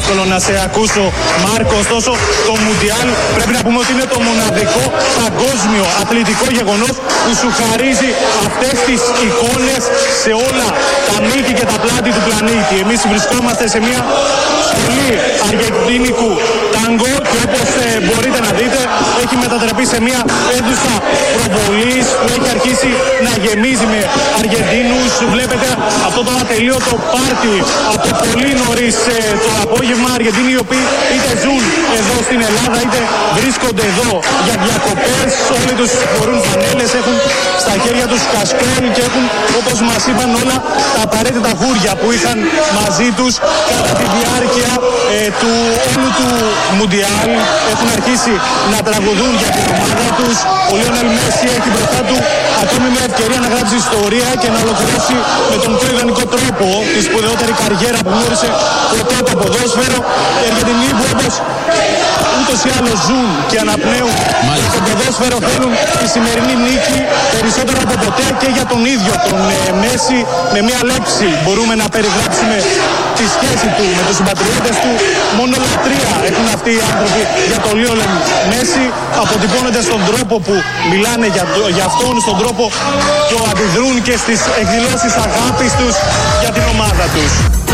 εύκολο να σε ακούσω, Μάρκο. Ωστόσο, το Μουντιάλ πρέπει να πούμε ότι είναι το μοναδικό παγκόσμιο αθλητικό γεγονός που σου χαρίζει αυτές τις εικόνες σε όλα τα μήκη και τα πλάτη του πλανήτη. Εμείς βρισκόμαστε σε μια σχολή αργεντίνικου τάγκο και όπως μπορείτε να δείτε έχει μετατραπεί σε μια αίθουσα προβολής που έχει αρχίσει να γεμίζει με Αργεντίνους. Βλέπετε αυτό το ατελείωτο πάρτι από πολύ νωρίς το απόγευμα. Αργεντίνοι οι οποίοι είτε ζουν εδώ στην Ελλάδα είτε βρίσκονται εδώ για διακοπές. Όλοι τους φορούν φανέλες, έχουν στα χέρια τους κασκόλ και έχουν, όπως μας είπαν, όλα τα απαραίτητα γούρια που είχαν μαζί τους κατά τη διάρκεια του όλου του Μουντιάλ. Έχουν αρχίσει να τραγουδούν για την ομάδα τους. Ο Λιόνελ Μέση έχει μπροστά του ακόμη μια ευκαιρία να γράψει ιστορία και να ολοκληρώσει με τον πιο ιδανικό τρόπο τη σπουδαιότερη καριέρα που γνώρισε ποτέ το ποδόσφαιρο. Οι Αργεντινοί που όπως ούτως ή άλλως ζουν και αναπνέουν στο ποδόσφαιρο θέλουν τη σημερινή νίκη περισσότερο από ποτέ και για τον ίδιο τον Μέση. Με μια λέξη μπορούμε να περιγράψουμε τη σχέση του με τους συμπατριώτες του. Μόνο λατρεία έχουν αυτοί οι άνθρωποι για τον Λιόνελ Μέση. Αποτυπώνεται στον τρόπο που μιλάνε για αυτόν, στον τρόπο που αντιδρούν και στις εκδηλώσεις αγάπης τους για την ομάδα τους.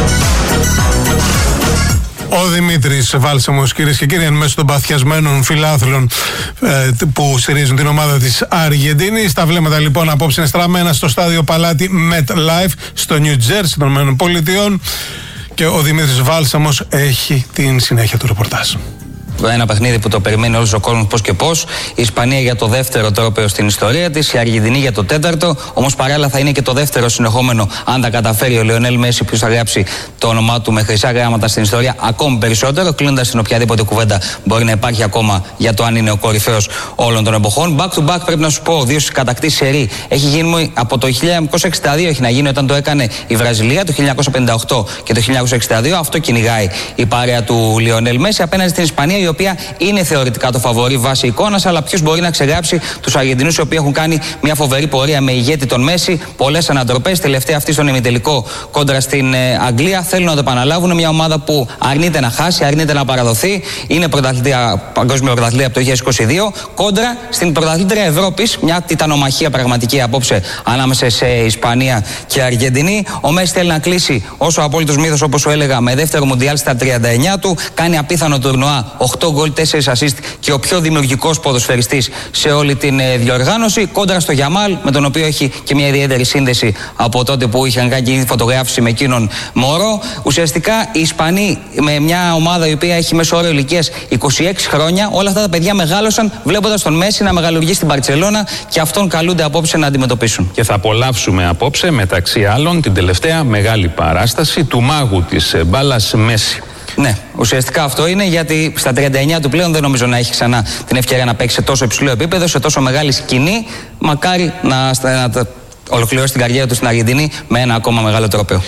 Ο Δημήτρης Βάλσαμος, κυρίες και κύριοι, εν μέσω των παθιασμένων φιλάθλων που στηρίζουν την ομάδα της Αργεντίνης. Τα βλέμματα λοιπόν απόψε είναι στραμμένα στο στάδιο Παλάτι MetLife στο New Jersey των ΗΠΑ και ο Δημήτρης Βάλσαμος έχει την συνέχεια του ρεπορτάζ. Ένα παιχνίδι που το περιμένει όλος ο κόσμος πώς και πώς. Η Ισπανία για το δεύτερο τρόπαιο στην ιστορία της, η Αργεντινή για το τέταρτο. Όμως παράλληλα θα είναι και το δεύτερο συνεχόμενο, αν τα καταφέρει ο Λιονέλ Μέση, που θα γράψει το όνομά του με χρυσά γράμματα στην ιστορία ακόμη περισσότερο. Κλείνοντας την οποιαδήποτε κουβέντα μπορεί να υπάρχει ακόμα για το αν είναι ο κορυφαίος όλων των εποχών. Back to back, πρέπει να σου πω, δύο κατακτήσεις σερί. Έχει γίνει από το 1962, έχει να γίνει όταν το έκανε η Βραζιλία, το 1958 και το 1962. Αυτό κυνηγάει η παρέα του Λιονέλ Μέση απέναντι στην Ισπανία, η οποία είναι θεωρητικά το φαβορί βάσει εικόνας, αλλά ποιος μπορεί να ξεγράψει τους Αργεντινούς, οι οποίοι έχουν κάνει μια φοβερή πορεία με ηγέτη τον Μέση, πολλές ανατροπές, τελευταία αυτή στον ημιτελικό κόντρα στην Αγγλία. Θέλουν να το επαναλάβουν, μια ομάδα που αρνείται να χάσει, αρνείται να παραδοθεί. Είναι παγκόσμιο πρωταθλήτρια από το 2022, κόντρα στην πρωταθλήτρια Ευρώπης, μια τιτανομαχία πραγματική απόψε ανάμεσα σε Ισπανία και Αργεντινή. Ο Μέση θέλει να κλείσει όσο απόλυτος μύθος, όπως σου έλεγα, με δεύτερο Μουντιάλ στα 39 του. Κάνει απίθανο τουρνουά, 8 γκολ, 4 assist και ο πιο δημιουργικός ποδοσφαιριστής σε όλη την διοργάνωση. Κόντρα στο Γιαμάλ, με τον οποίο έχει και μια ιδιαίτερη σύνδεση από τότε που είχαν κάνει φωτογράφηση με εκείνον μωρό. Ουσιαστικά οι Ισπανοί, με μια ομάδα η οποία έχει μέσο όρο ηλικίας 26 χρόνια, όλα αυτά τα παιδιά μεγάλωσαν βλέποντας τον Μέση να μεγαλουργεί στην Μπαρτσελώνα και αυτόν καλούνται απόψε να αντιμετωπίσουν. Και θα απολαύσουμε απόψε, μεταξύ άλλων, την τελευταία μεγάλη παράσταση του μάγου της μπάλας Μέση. Ναι, ουσιαστικά αυτό είναι, γιατί στα 39 του πλέον δεν νομίζω να έχει ξανά την ευκαιρία να παίξει σε τόσο υψηλό επίπεδο, σε τόσο μεγάλη σκηνή. Μακάρι να ολοκληρώσει την καριέρα του στην Αργεντινή με ένα ακόμα μεγάλο τρόπαιο.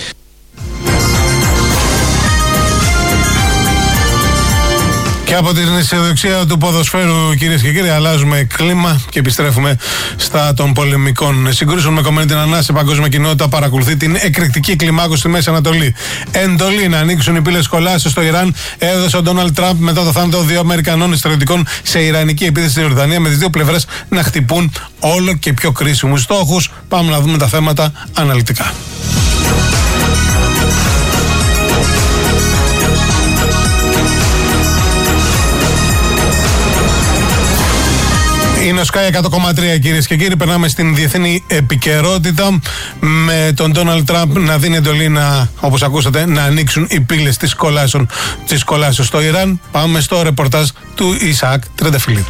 Και από την αισιοδοξία του ποδοσφαίρου, κυρίες και κύριοι, αλλάζουμε κλίμα και επιστρέφουμε στα των πολεμικών συγκρούσεων. Με κομμένη την ανάση, η παγκόσμια κοινότητα παρακολουθεί την εκρηκτική κλιμάκωση στη Μέση Ανατολή. Εντολή να ανοίξουν οι πύλες κολάσεως στο Ιράν έδωσε ο Ντόναλντ Τραμπ μετά το θάνατο 2 Αμερικανών στρατιωτικών σε ιρανική επίθεση στην Ιορδανία, με τις δύο πλευρές να χτυπούν όλο και πιο κρίσιμους στόχους. Πάμε να δούμε τα θέματα αναλυτικά. Είναι ο Sky 100,3, κυρίες και κύριοι. Περνάμε στην διεθνή επικαιρότητα, με τον Ντόναλντ Τραμπ να δίνει εντολή όπως ακούσατε, να ανοίξουν οι πύλες της κολάσεως στο Ιράν. Πάμε στο ρεπορτάζ του Ισαάκ Τρεντεφυλλίδη.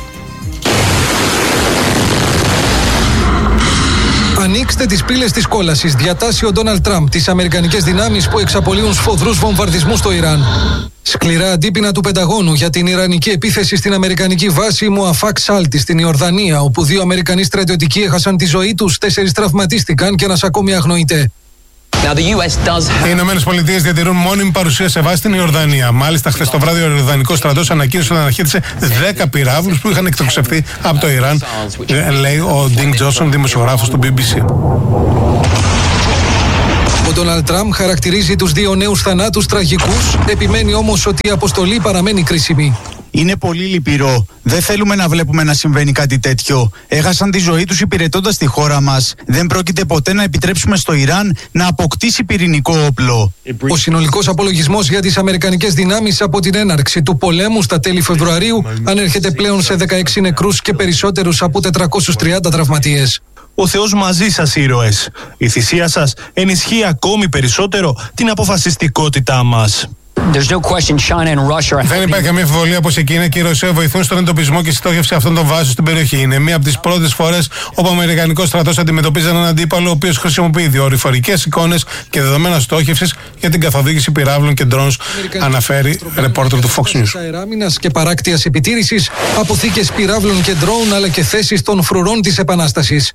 Ανοίξτε τις πύλες της κόλασης, διατάσσει ο Ντόναλντ Τραμπ τις αμερικανικές δυνάμεις που εξαπολύουν σφοδρούς βομβαρδισμούς στο Ιράν. Σκληρά αντίπεινα του Πενταγώνου για την ιρανική επίθεση στην αμερικανική βάση Μουαφάκ Σάλτη στην Ιορδανία, όπου 2 Αμερικανοί στρατιωτικοί έχασαν τη ζωή τους, 4 τραυματίστηκαν και ένας ακόμη αγνοείται. Οι Ηνωμένες Πολιτείες διατηρούν μόνιμη παρουσία σε βάση στην Ιορδανία. Μάλιστα, χθες το βράδυ ο Ιορδανικός στρατός ανακοίνωσε ότι αναχέτησε 10 πυράβλους που είχαν εκτοξευθεί από το Ιράν, λέει ο Ντίνγκ Τζόνσον, δημοσιογράφος του BBC. Ο Ντόναλντ Τραμπ χαρακτηρίζει τους δύο νέους θανάτους τραγικούς, επιμένει όμως ότι η αποστολή παραμένει κρίσιμη. Είναι πολύ λυπηρό. Δεν θέλουμε να βλέπουμε να συμβαίνει κάτι τέτοιο. Έχασαν τη ζωή τους υπηρετώντας τη χώρα μας. Δεν πρόκειται ποτέ να επιτρέψουμε στο Ιράν να αποκτήσει πυρηνικό όπλο. Ο συνολικός απολογισμός για τις αμερικανικές δυνάμεις από την έναρξη του πολέμου στα τέλη Φεβρουαρίου ανέρχεται πλέον σε 16 νεκρούς και περισσότερους από 430 τραυματίες. Ο Θεός μαζί σας, ήρωες. Η θυσία σας ενισχύει ακόμη περισσότερο την αποφασιστικότητά μας. Δεν υπάρχει καμία αμφιβολία πως η Κίνα και η Ρωσία βοηθούν στον εντοπισμό και στόχευση αυτών των βάσεων στην περιοχή. Είναι μία από τις πρώτες φορές όπου ο Αμερικανικός στρατός αντιμετωπίζει έναν αντίπαλο, ο οποίος χρησιμοποιεί δορυφορικές εικόνες και δεδομένα στόχευσης για την καθοδήγηση πυράβλων και drones, αναφέρει ρεπόρτερ του Fox News. Αεράμινας και παράκτειας επιτήρησης, αποθήκες πυράβλων και drone αλλά και θέσεις των φρουρών της Επανάστασης.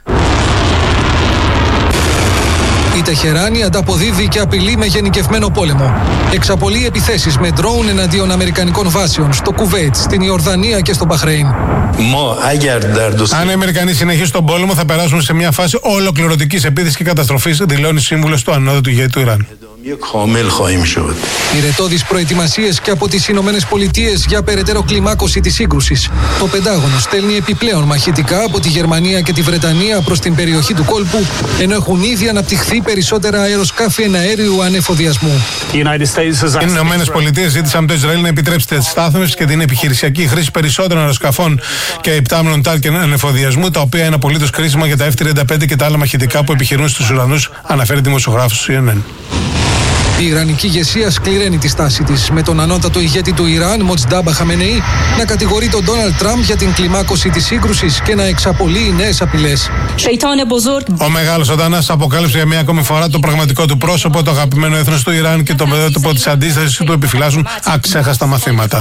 Η Τεχεράνη ανταποδίδει και απειλεί με γενικευμένο πόλεμο. Εξαπολύει επιθέσεις με ντρόουν εναντίον αμερικανικών βάσεων στο Κουβέιτ, στην Ιορδανία και στο Μπαχρέιν. Αν οι Αμερικανοί συνεχίσουν τον πόλεμο, θα περάσουν σε μια φάση ολοκληρωτικής επίθεσης και καταστροφής, δηλώνει σύμβουλος του ανώτατου ηγέτη του Ιράν. Πυρετώδεις προετοιμασίες και από τις Ηνωμένες Πολιτείες για περαιτέρω κλιμάκωση της σύγκρουσης. Το Πεντάγωνο στέλνει επιπλέον μαχητικά από τη Γερμανία και τη Βρετανία προς την περιοχή του κόλπου, ενώ έχουν ήδη αναπτυχθεί περισσότερα αεροσκάφη εναέριου ανεφοδιασμού. Οι Ηνωμένες Πολιτείες ζήτησαν το Ισραήλ να επιτρέψει τη στάθμευση και την επιχειρησιακή χρήση περισσότερων αεροσκαφών και υπτάμενων τάρκων ανεφοδιασμού, τα οποία είναι απολύτως κρίσιμα για τα F-35 και τα άλλα μαχητικά που επιχειρούν στους ουρανούς, αναφέρει δημοσιογράφος του CNN. Η Ιρανική ηγεσία σκληραίνει τη στάση της, με τον ανώτατο ηγέτη του Ιράν, Μοτζντάμπα Χαμενεή, να κατηγορεί τον Ντόναλντ Τραμπ για την κλιμάκωση της σύγκρουσης και να εξαπολύει νέες απειλές. Ο μεγάλος σατανάς αποκάλυψε για μια ακόμη φορά το πραγματικό του πρόσωπο, το αγαπημένο έθνος του Ιράν και το μέτωπο της αντίστασης του επιφυλάσσουν αξέχαστα μαθήματα.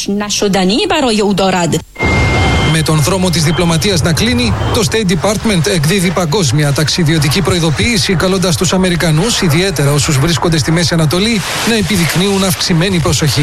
Με τον δρόμο της διπλωματίας να κλείνει, το State Department εκδίδει παγκόσμια ταξιδιωτική προειδοποίηση, καλώντας τους Αμερικανούς, ιδιαίτερα όσους βρίσκονται στη Μέση Ανατολή, να επιδεικνύουν αυξημένη προσοχή.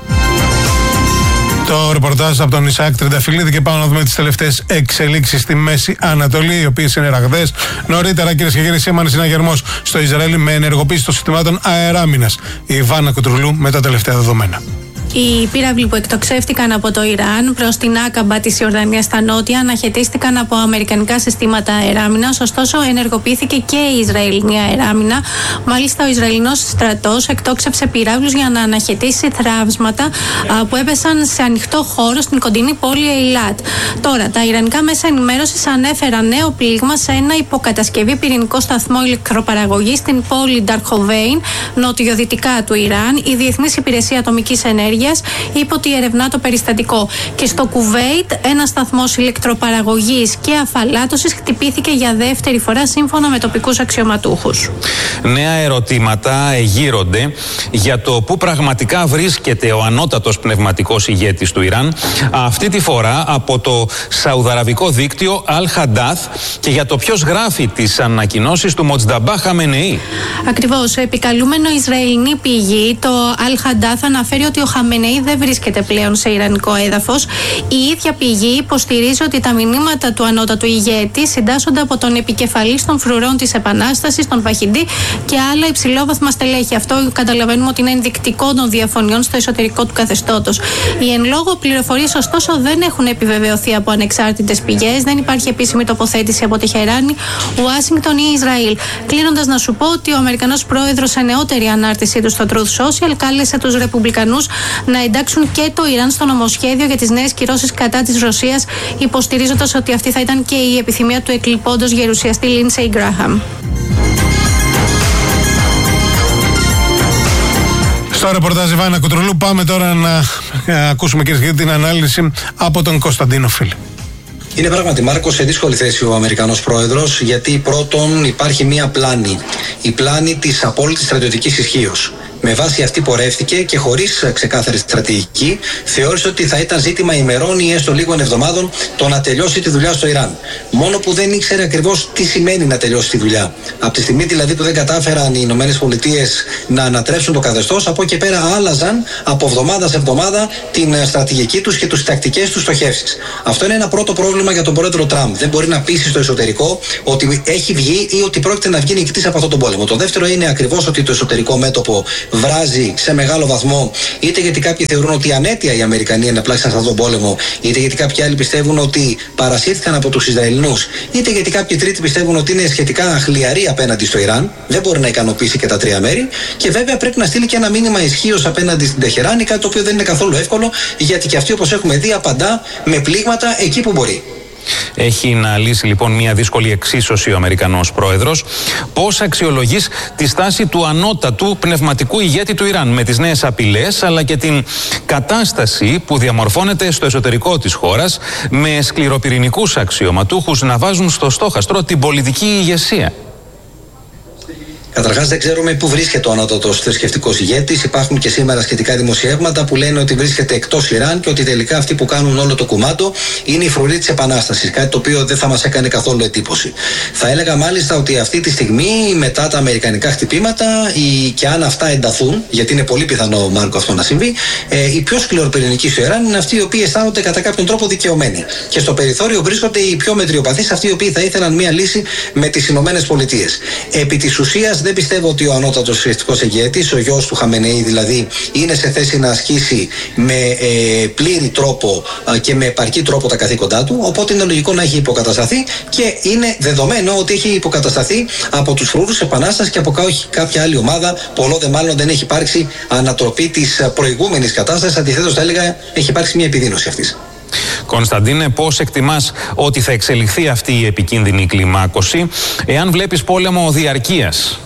Το ρεπορτάζ από τον Ισαάκ Τρενταφυλλίδη και πάμε να δούμε τις τελευταίες εξελίξεις στη Μέση Ανατολή, οι οποίες είναι ραγδαίες. Νωρίτερα, κυρίες και κύριοι, σήμανε συναγερμός στο Ισραήλ με ενεργοποίηση των συστημάτων αεράμινας. Η Ιβάνα Κουτρουλού με τα τελευταία δεδομένα. Οι πύραυλοι που εκτοξεύτηκαν από το Ιράν προς την Άκαμπα της Ιορδανίας στα νότια αναχαιτίστηκαν από αμερικανικά συστήματα αεράμινας, ωστόσο ενεργοποιήθηκε και η Ισραηλινή αεράμινα. Μάλιστα, ο Ισραηλινός στρατός εκτόξευσε πυράβλους για να αναχαιτήσει θραύσματα που έπεσαν σε ανοιχτό χώρο στην κοντινή πόλη Ειλάτ. Τώρα, τα ιρανικά μέσα ενημέρωσης ανέφεραν νέο πλήγμα σε ένα υποκατασκευή πυρηνικό σταθμό ηλεκτροπαραγωγής στην πόλη Νταρχοβέιν, νοτιοδυτικά του Ιράν. Η Διεθνής Υπηρεσία Ατομικής Ενέργειας είπε ότι ερευνά το περιστατικό. Και στο Κουβέιτ, ένας σταθμός ηλεκτροπαραγωγής και αφαλάτωσης χτυπήθηκε για δεύτερη φορά, σύμφωνα με τοπικούς αξιωματούχους. Νέα ερωτήματα γύρονται για το πού πραγματικά βρίσκεται ο ανώτατος πνευματικός ηγέτης του Ιράν, αυτή τη φορά από το σαουδαραβικό δίκτυο Al-Hadath, και για το ποιος γράφει τις ανακοινώσεις του Μοτζνταμπά Χαμενεή. Ακριβώς. Επικαλούμενο Ισραηλινή πηγή, το Al-Hadath αναφέρει ότι ο Χαμενεή δεν βρίσκεται πλέον σε ιρανικό έδαφος. Η ίδια πηγή υποστηρίζει ότι τα μηνύματα του ανώτατου ηγέτη συντάσσονται από τον επικεφαλής των φρουρών της Επανάστασης, τον Φαχιντή, και άλλα υψηλόβαθμα στελέχη. Αυτό καταλαβαίνουμε ότι είναι ενδεικτικό των διαφωνιών στο εσωτερικό του καθεστώτος. Οι εν λόγω πληροφορίες, ωστόσο, δεν έχουν επιβεβαιωθεί από ανεξάρτητες πηγές. Δεν υπάρχει επίσημη τοποθέτηση από Τεχεράνη, Ουάσιγκτον ή Ισραήλ. Κλείνοντας, να σου πω ότι ο Αμερικανός πρόεδρος, σε νεότερη ανάρτησή του στο Truth Social, κάλεσε τους Ρεπουμπλικανούς να εντάξουν και το Ιράν στο νομοσχέδιο για τις νέες κυρώσεις κατά της Ρωσίας, υποστηρίζοντας ότι αυτή θα ήταν και η επιθυμία του εκλειπώντος γερουσιαστή Λίνσεϊ Γκράχαμ. Στο ρεπορτάζ Ιβάνα Κουτρουλού πάμε τώρα να ακούσουμε, κυρίες και κύριοι, την ανάλυση από τον Κωνσταντίνο Φίλη. Είναι πράγματι, Μάρκο, σε δύσκολη θέση ο Αμερικανός πρόεδρος, γιατί πρώτον υπάρχει μία πλάνη. Η πλάνη της απόλυτης στρατιωτικής ισχύως. με βάση αυτή πορεύτηκε και χωρίς ξεκάθαρη στρατηγική θεώρησε ότι θα ήταν ζήτημα ημερών ή έστω λίγων εβδομάδων το να τελειώσει τη δουλειά στο Ιράν. Μόνο που δεν ήξερε ακριβώς τι σημαίνει να τελειώσει τη δουλειά. Από τη στιγμή δηλαδή που δεν κατάφεραν οι ΗΠΑ να ανατρέψουν το καθεστώς, από εκεί πέρα άλλαζαν από εβδομάδα σε εβδομάδα την στρατηγική τους και τις τακτικές τους στοχεύσεις. Αυτό είναι ένα πρώτο πρόβλημα για τον πρόεδρο Τραμπ. Δεν μπορεί να πείσει στο εσωτερικό ότι έχει βγει ή ότι πρόκειται να βγει νικητής από αυτόν τον πόλεμο. Το δεύτερο είναι ακριβώς ότι το εσωτερικό μέτωπο βράζει σε μεγάλο βαθμό, είτε γιατί κάποιοι θεωρούν ότι ανέτεια οι Αμερικανοί εναπλάξαν σε αυτόν τον πόλεμο, είτε γιατί κάποιοι άλλοι πιστεύουν ότι παρασύρθηκαν από τους Ισραηλινούς, είτε γιατί κάποιοι τρίτοι πιστεύουν ότι είναι σχετικά χλιαροί απέναντι στο Ιράν. Δεν μπορεί να ικανοποιήσει και τα τρία μέρη. Και βέβαια πρέπει να στείλει και ένα μήνυμα ισχύως απέναντι στην Τεχεράνη, κάτι το οποίο δεν είναι καθόλου εύκολο, γιατί και αυτή, όπως έχουμε δει, απαντά με πλήγματα εκεί που μπορεί. Έχει να λύσει λοιπόν μια δύσκολη εξίσωση ο Αμερικανός πρόεδρος. Πώς αξιολογείς τη στάση του ανώτατου πνευματικού ηγέτη του Ιράν με τις νέες απειλές, αλλά και την κατάσταση που διαμορφώνεται στο εσωτερικό της χώρας με σκληροπυρηνικούς αξιωματούχους να βάζουν στο στόχαστρο την πολιτική ηγεσία? Καταρχάς, δεν ξέρουμε πού βρίσκεται ο ανώτατος θρησκευτικός ηγέτης. Υπάρχουν και σήμερα σχετικά δημοσιεύματα που λένε ότι βρίσκεται εκτός Ιράν και ότι τελικά αυτοί που κάνουν όλο το κουμάντο είναι οι φρουροί της Επανάστασης. Κάτι το οποίο δεν θα μας έκανε καθόλου εντύπωση. Θα έλεγα μάλιστα ότι αυτή τη στιγμή, μετά τα αμερικανικά χτυπήματα, και αν αυτά ενταθούν, γιατί είναι πολύ πιθανό, Μάρκο, αυτό να συμβεί, οι πιο σκληροπυρηνικοί στο Ιράν είναι αυτοί οι οποίοι αισθάνονται κατά κάποιον τρόπο δικαιωμένοι. Και στο περιθώριο βρίσκονται οι πιο μετριοπαθείς, αυτοί οι οποίοι θα ήθελαν μία λύση με τις ΗΠΑ. Επί της ουσίας, δεν πιστεύω ότι ο ανώτατος θρησκευτικός ηγέτης, ο γιος του Χαμενεή δηλαδή, είναι σε θέση να ασκήσει με πλήρη τρόπο και με επαρκή τρόπο τα καθήκοντά του. Οπότε είναι λογικό να έχει υποκατασταθεί και είναι δεδομένο ότι έχει υποκατασταθεί από τους φρουρούς Επανάστασης και από κάποια άλλη ομάδα. Πολλό δε μάλλον δεν έχει υπάρξει ανατροπή της προηγούμενης κατάστασης. Αντιθέτως, θα έλεγα, έχει υπάρξει μια επιδείνωση αυτής. Κωνσταντίνε, πώς εκτιμάς ότι θα εξελιχθεί αυτή η επικίνδυνη κλιμάκωση, εάν βλέπεις πόλεμο διαρκείας?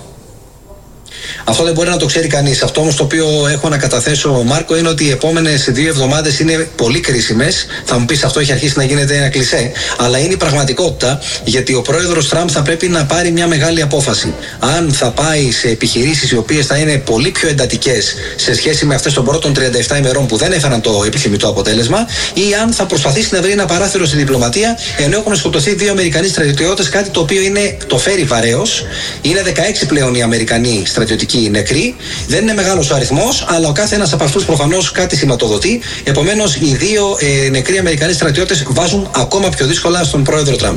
Αυτό δεν μπορεί να το ξέρει κανείς. Αυτό όμως το οποίο έχω να καταθέσω, Μάρκο, είναι ότι οι επόμενες 2 εβδομάδες είναι πολύ κρίσιμες. Θα μου πεις, αυτό έχει αρχίσει να γίνεται ένα κλισέ, αλλά είναι η πραγματικότητα, γιατί ο πρόεδρος Τραμπ θα πρέπει να πάρει μια μεγάλη απόφαση. Αν θα πάει σε επιχειρήσεις οι οποίες θα είναι πολύ πιο εντατικές σε σχέση με αυτές των πρώτων 37 ημερών που δεν έφεραν το επιθυμητό αποτέλεσμα, ή αν θα προσπαθήσει να βρει ένα παράθυρο στη διπλωματία, ενώ έχουν σκοτωθεί 2 Αμερικανοί στρατιώτες, κάτι το οποίο το φέρει βαρέως. Είναι 16 πλέον οι Αμερικανοί στρατιωτικοί νεκροί. Δεν είναι μεγάλος ο αριθμός, αλλά ο κάθε ένας από αυτούς προφανώς κάτι σηματοδοτεί. Επομένως, οι 2 νεκροί Αμερικανοί στρατιώτες βάζουν ακόμα πιο δύσκολα στον πρόεδρο Τραμπ.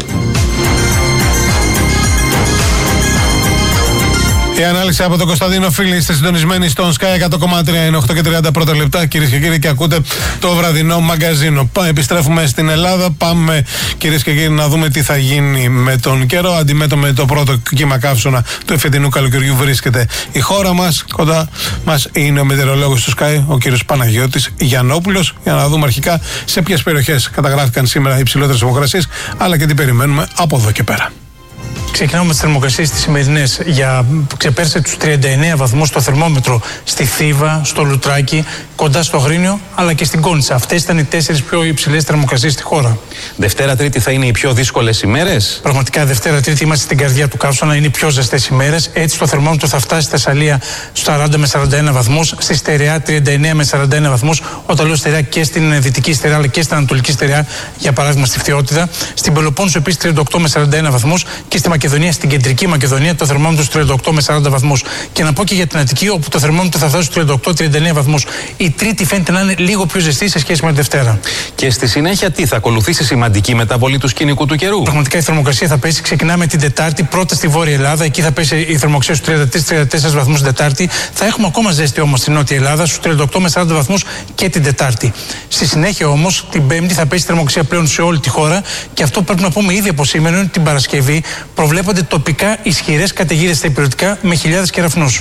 Η ανάλυση από τον Κωνσταντίνο Φίλη. Είστε συντονισμένοι στον Sky 100,3. Είναι 8 και 30 πρώτα λεπτά, κυρίες και κύριοι, και ακούτε το βραδινό μαγκαζίνο. Επιστρέφουμε στην Ελλάδα. Πάμε, κυρίες και κύριοι, να δούμε τι θα γίνει με τον καιρό. Αντιμέτωπο με το πρώτο κύμα καύσωνα του εφετινού καλοκαιριού βρίσκεται η χώρα μας. Κοντά μας είναι ο μετεωρολόγος του Sky, ο κύριος Παναγιώτης Γιαννόπουλος, για να δούμε αρχικά σε ποιες περιοχές καταγράφηκαν σήμερα οι υψηλότερες θερμοκρασίες, αλλά και τι περιμένουμε από εδώ και πέρα. Ξεκινάμε με τις θερμοκρασίες τις σημερινές. Ξεπέρασε τους 39 βαθμούς το θερμόμετρο στη Θήβα, στο Λουτράκι, κοντά στο Αγρίνιο, αλλά και στην Κόνιτσα. Αυτές ήταν οι 4 πιο υψηλές θερμοκρασίες στη χώρα. Δευτέρα-Τρίτη θα είναι οι πιο δύσκολες ημέρες. Πραγματικά, Δευτέρα-Τρίτη είμαστε στην καρδιά του καύσωνα, είναι οι πιο ζεστές ημέρες. Έτσι, το θερμόμετρο θα φτάσει στη Θεσσαλία στους 40 με 41 βαθμούς, στη Στερεά 39 με 41 βαθμούς. Όταν λέω Στερεά, και στην Δυτική Στερεά, αλλά και στην Ανατολική Στερεά, για παράδειγμα στη Φθιώτιδα. Στην Πελοπόννησο επίσης 38 με 41 βαθμούς και στη Μακεδονία, στην Κεντρική Μακεδονία, το θερμόμετρο στους 38 με 40 βαθμούς. Και να πω και για την Αττική, όπου το θερμόμετρο θα φτάσει στους 38-39 βαθμούς. Η Τρίτη φαίνεται να είναι λίγο πιο ζεστή σε σχέση με τη Δευτέρα. Και στη συνέχεια τι, θα ακολουθήσει σημαντική μεταβολή του σκηνικού του καιρού? Πραγματικά η θερμοκρασία θα πέσει. Ξεκινάμε την Τετάρτη, πρώτα στη Βόρεια Ελλάδα. Εκεί θα πέσει η θερμοκρασία στους 33-34 βαθμούς την Τετάρτη. Θα έχουμε ακόμα ζέστη όμως στην Νότια Ελλάδα, στους 38 με 40 βαθμούς και την Τετάρτη. Στη συνέχεια όμως, την Πέμπτη θα πέσει η θερμοκρασία πλέον σε όλη τη χώρα. Και αυτό πρέπει να πούμε ήδη από σήμερα, είναι την Παρασκευή προβλέπονται τοπικά ισχυρές καταιγίδες στα υπηρετικά με χιλιάδες κεραυνούς.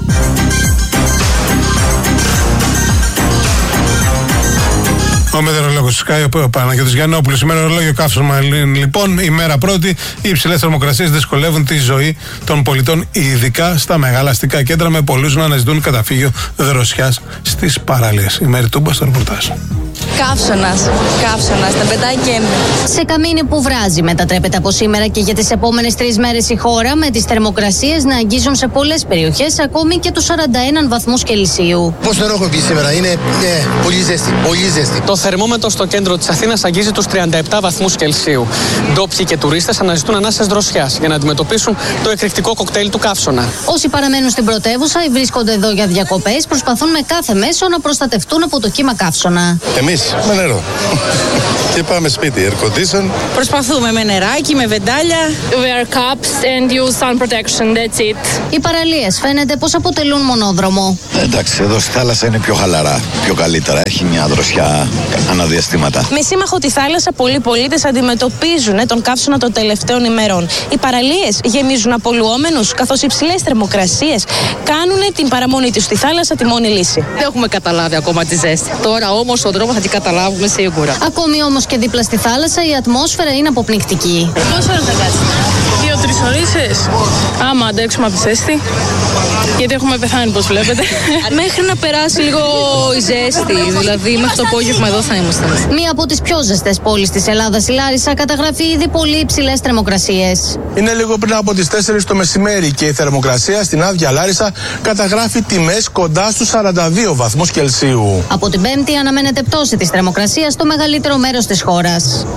Ο μετεωρολόγος του Sky, ο Παναγιώτης Γιαννόπουλος. Ημερολόγιο καύσωνα λοιπόν, ημέρα πρώτη. Οι υψηλές θερμοκρασίες δυσκολεύουν τη ζωή των πολιτών, ειδικά στα μεγάλα αστικά κέντρα, με πολλούς να αναζητούν καταφύγιο δροσιάς στις παραλίες. Η Μέρη Τούμπα στο ρεπορτάζ. Καύσωνας, τα πετάει και σε καμίνι που βράζει μετατρέπεται από σήμερα και για τις επόμενες 3 μέρες η χώρα, με τις θερμοκρασίες να αγγίζουν σε πολλές περιοχές ακόμη και τους 41 βαθμούς Κελσίου. Πώς νερό έχω πει σήμερα, είναι πολύ ζέστη. Το θερμόμετρο στο κέντρο της Αθήνας αγγίζει τους 37 βαθμούς Κελσίου. Ντόπιοι και τουρίστες αναζητούν ανάσες δροσιάς για να αντιμετωπίσουν το εκρηκτικό κοκτέιλ του καύσωνα. Όσοι παραμένουν στην πρωτεύουσα ή βρίσκονται εδώ για διακοπές προσπαθούν με κάθε μέσο να προστατευτούν από το κύμα καύσωνα. Εμείς με νερό. Και πάμε σπίτι, air condition. Προσπαθούμε με νεράκι, με βεντάλια. Wear cups and use sun protection, that's it. Οι παραλίες φαίνεται πως αποτελούν μονόδρομο. Εντάξει, εδώ στη θάλασσα είναι πιο χαλαρά, πιο καλύτερα. Έχει μια δροσιά αναδιαστήματα. Με σύμμαχο τη θάλασσα, πολλοί πολίτες αντιμετωπίζουν τον καύσωνα των τελευταίων ημερών. Οι παραλίες γεμίζουν από λουόμενους, καθώς οι υψηλές θερμοκρασίες κάνουν την παραμονή τους στη θάλασσα τη μόνη λύση. Δεν έχουμε καταλάβει ακόμα τη ζέστη. Τώρα όμως στον δρόμο θα την καταλάβουμε σίγουρα. Ακόμη όμως και δίπλα στη θάλασσα η ατμόσφαιρα είναι αποπνικτική. Πόσο ώρα θα κάτσετε? 2-3 ωρίσες. Άμα αντέξουμε από τη ζέστη. Γιατί έχουμε πεθάνει, όπως βλέπετε. Μέχρι να περάσει λίγο η ζέστη, δηλαδή μέχρι το απόγευμα εδώ θα είμαστε. Μία από τις πιο ζεστές πόλεις της Ελλάδας, η Λάρισα, καταγράφει ήδη πολύ υψηλές θερμοκρασίες. Είναι λίγο πριν από τις 4 το μεσημέρι και η θερμοκρασία στην άδεια Λάρισα καταγράφει τιμές κοντά στους 42 βαθμούς Κελσίου. Από την Πέμπτη αναμένεται πτώση της θερμοκρασίας στο μεγαλύτερο μέρος της χώρας.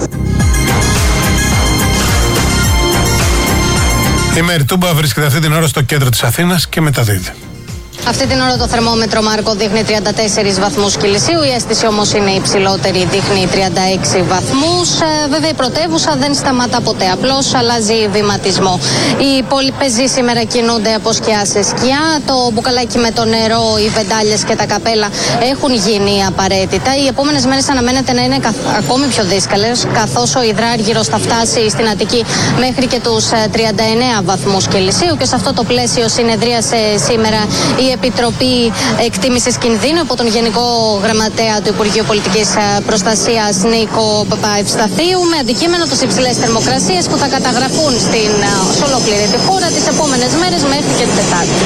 Η Μερτούμπα βρίσκεται αυτή την ώρα στο κέντρο της Αθήνας και μεταδίδει. Αυτή την ώρα το θερμόμετρο, Μάρκο, δείχνει 34 βαθμούς Κελσίου. Η αίσθηση όμως είναι υψηλότερη, δείχνει 36 βαθμούς. Βέβαια η πρωτεύουσα δεν σταματά ποτέ, απλώς αλλάζει βηματισμό. Οι υπόλοιπες σήμερα κινούνται από σκιά σε σκιά. Το μπουκαλάκι με το νερό, οι βεντάλιες και τα καπέλα έχουν γίνει απαραίτητα. Οι επόμενες μέρες αναμένεται να είναι ακόμη πιο δύσκολες, καθώς ο υδράργυρος θα φτάσει στην Αττική μέχρι και τους 39 βαθμούς Κελσίου. Και σε αυτό το πλαίσιο συνεδρίασε σήμερα η Επιτροπή Εκτίμησης Κινδύνου από τον Γενικό Γραμματέα του Υπουργείου Πολιτικής Προστασίας Νίκο Παπαευσταθίου, με αντικείμενο τις υψηλές θερμοκρασίες που θα καταγραφούν σε ολόκληρη τη χώρα τις επόμενες μέρες μέχρι και την Τετάρτη.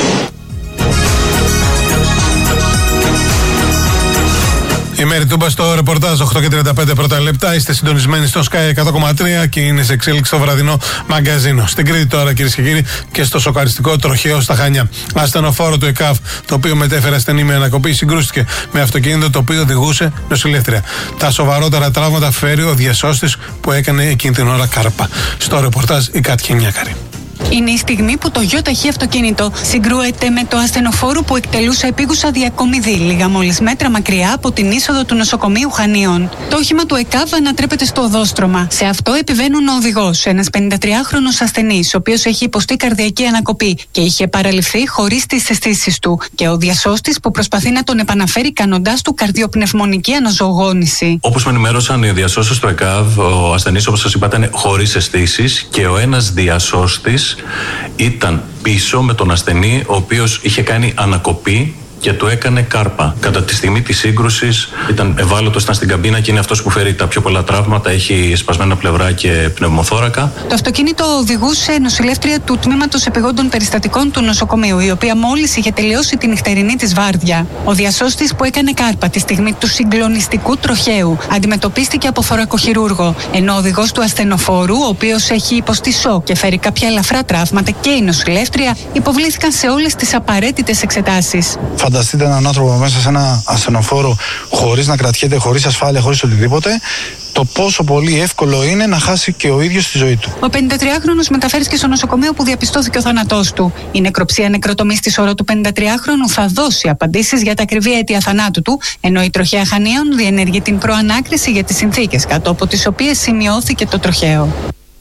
Η Μερτούμπα στο ρεπορτάζ 8:35 πρώτα λεπτά. Είστε συντονισμένοι στο Sky 100,3 και είναι σε εξέλιξη το βραδινό μαγκαζίνο. Στην Κρήτη τώρα, κυρίες και κύριοι, και στο σοκαριστικό τροχαίο στα Χανιά. Ασθενοφόρο του ΕΚΑΒ, το οποίο μετέφερε ασθενή με ανακοπή, συγκρούστηκε με αυτοκίνητο το οποίο οδηγούσε νοσηλεύτρια. Τα σοβαρότερα τραύματα φέρει ο διασώστης που έκανε εκείνη την ώρα κάρπα. Στο ρεπορτάζ η Κάτια Νιάκαρη. Είναι η στιγμή που το ΙΟΤΑΧΗ αυτοκίνητο συγκρούεται με το ασθενοφόρο που εκτελούσε επίγουσα διακομιδή, λίγα μόλις μέτρα μακριά από την είσοδο του νοσοκομείου Χανίων. Το όχημα του ΕΚΑΒ ανατρέπεται στο οδόστρωμα. Σε αυτό επιβαίνουν ο οδηγός, ένας 53χρονος ασθενής, ο οποίος έχει υποστεί καρδιακή ανακοπή και είχε παραληφθεί χωρίς τις αισθήσεις του, και ο διασώστης που προσπαθεί να τον επαναφέρει κάνοντάς του καρδιοπνευμονική αναζωογόνηση. Όπως με ενημέρωσαν οι διασώστες του ΕΚΑΒ, ο ασθενής, όπως σας είπα, ήταν χωρίς αισθήσεις και ο ένας διασώστης ήταν πίσω με τον ασθενή, ο οποίος είχε κάνει ανακοπή και του έκανε κάρπα. Κατά τη στιγμή της σύγκρουσης ήταν ευάλωτος, ήταν στην καμπίνα και είναι αυτός που φέρει τα πιο πολλά τραύματα. Έχει σπασμένα πλευρά και πνευμοθώρακα. Το αυτοκίνητο οδηγούσε νοσηλεύτρια του τμήματος επιγόντων περιστατικών του νοσοκομείου, η οποία μόλις είχε τελειώσει τη νυχτερινή της βάρδια. Ο διασώστης που έκανε κάρπα τη στιγμή του συγκλονιστικού τροχαίου αντιμετωπίστηκε από θωρακοχειρούργο, ενώ ο οδηγός του ασθενοφόρου, ο οποίος έχει υποστεί σοκ και φέρει κάποια ελαφρά τραύματα, και η νοσηλεύτρια υποβλήθηκαν σε όλες τις απαραίτητες εξετάσεις. Φανταστείτε έναν άνθρωπο μέσα σε ένα ασθενοφόρο, χωρίς να κρατιέται, χωρίς ασφάλεια, χωρίς οτιδήποτε, το πόσο πολύ εύκολο είναι να χάσει και ο ίδιος τη ζωή του. Ο 53χρονος μεταφέρθηκε στο νοσοκομείο που διαπιστώθηκε ο θάνατός του. Η νεκροψία νεκροτομής στη σώρο του 53χρονου θα δώσει απαντήσεις για τα ακριβή αίτια θανάτου του, ενώ η τροχαία Χανίων διενεργεί την προανάκριση για τις συνθήκες κάτω από τις οποίες σημειώθηκε το τροχαίο.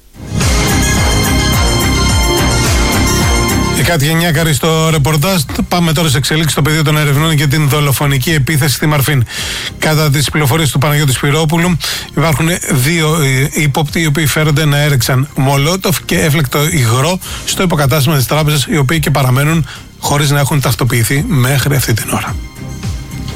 Η Κάτια Νιάκαρη στο ρεπορτάζ. Πάμε τώρα σε εξελίξεις στο πεδίο των ερευνών για την δολοφονική επίθεση στη Μαρφίν. Κατά τις πληροφορίες του Παναγιώτη Σπυρόπουλου, υπάρχουν 2 ύποπτοι οι οποίοι φέρονται να έριξαν μολότοφ και έφλεκτο υγρό στο υποκατάστημα της τράπεζας, οι οποίοι και παραμένουν χωρίς να έχουν ταυτοποιηθεί μέχρι αυτή την ώρα.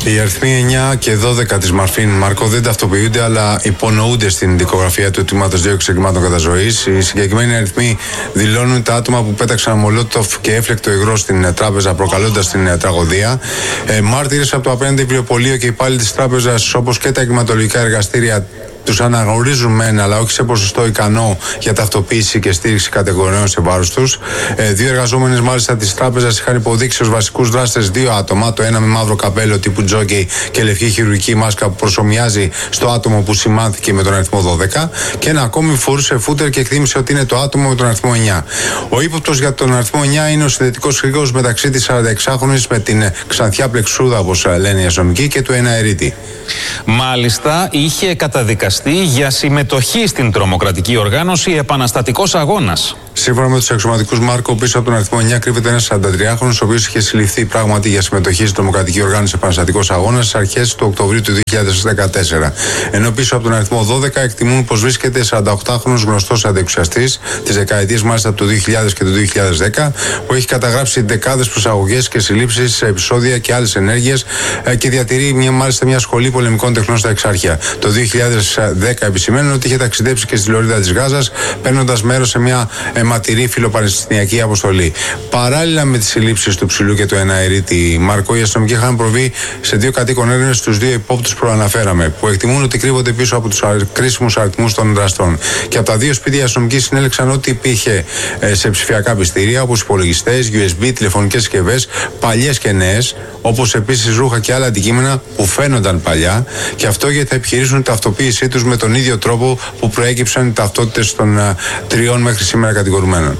Οι αριθμοί 9 και 12 της Μαρφίν Μάρκο δεν ταυτοποιούνται, αλλά υπονοούνται στην δικογραφία του τμήματος δίωξης εγκλημάτων κατά ζωής. Οι συγκεκριμένοι αριθμοί δηλώνουν τα άτομα που πέταξαν μολότοφ και έφλεκτο υγρό στην τράπεζα, προκαλώντας την τραγωδία. Μάρτυρες από το απέναντι βιβλιοπωλείο και υπάλληλοι της τράπεζας, όπως και τα εγκληματολογικά εργαστήρια, τους αναγνωρίζουν μεν, αλλά όχι σε ποσοστό ικανό για ταυτοποίηση και στήριξη κατηγοριών σε βάρος τους. Δύο εργαζόμενες μάλιστα της τράπεζας είχαν υποδείξει ως βασικούς δράστες δύο άτομα. Το ένα με μαύρο καπέλο τύπου τζόκι και λευκή χειρουργική μάσκα που προσομοιάζει στο άτομο που σημάνθηκε με τον αριθμό 12. Και ένα ακόμη φορούσε φούτερ και εκτίμησε ότι είναι το άτομο με τον αριθμό 9. Ο ύποπτος για τον αριθμό 9 είναι ο συνδετικός κρίκος μεταξύ της 46χρονης με την ξανθιά πλεξούδα, όπως λένε οι αστυνομικοί, και του εναερίτη. Μάλιστα, είχε καταδικαστεί για συμμετοχή στην τρομοκρατική οργάνωση Επαναστατικός Αγώνας. Σύμφωνα με τους αξιωματικούς Μάρκο, πίσω από τον αριθμό 9 κρύβεται ένας 43χρονος, ο οποίος είχε συλληφθεί πράγματι για συμμετοχή στην τρομοκρατική οργάνωση Επαναστατικός Αγώνας στις αρχές του Οκτωβρίου του 2014. Ενώ πίσω από τον αριθμό 12 εκτιμούν πως βρίσκεται 48χρονος γνωστός αντεξουσιαστής της δεκαετίας μάλιστα του 2000 και του 2010, που έχει καταγράψει δεκάδες προσαγωγές και συλλήψεις σε επεισόδια και άλλες ενέργειες και διατηρεί μάλιστα μια σχολή πολεμικών τεχνών στα Εξάρχεια. Το 2010 επισημαίνουν ότι είχε ταξιδέψει και στη Λωρίδα της Γάζας, παίρνοντας μέρος σε μια αιματηρή φιλοπαλαιστινιακή αποστολή. Παράλληλα με τις συλλήψεις του ψηλού και του εναερίτη Μάρκο, οι αστυνομικοί είχαν προβεί σε δύο κατοίκων έρευνες στους δύο υπόπτους που προαναφέραμε, που εκτιμούν ότι κρύβονται πίσω από τους κρίσιμους αριθμούς των δραστών. Και από τα δύο σπίτια οι αστυνομικοί συνέλεξαν ό,τι υπήρχε σε ψηφιακά πιστήρια, όπως υπολογιστές, USB, τηλεφωνικές συσκευές, παλιές και νέες, όπως επίσης ρούχα και άλλα αντικείμενα που φαίνονταν παλιά, και αυτό γιατί θα επιχειρήσουν ταυτοποίησή τους με τον ίδιο τρόπο που προέκυψαν οι ταυτότητες των τριών μέχρι σήμερα κατηγορουμένων.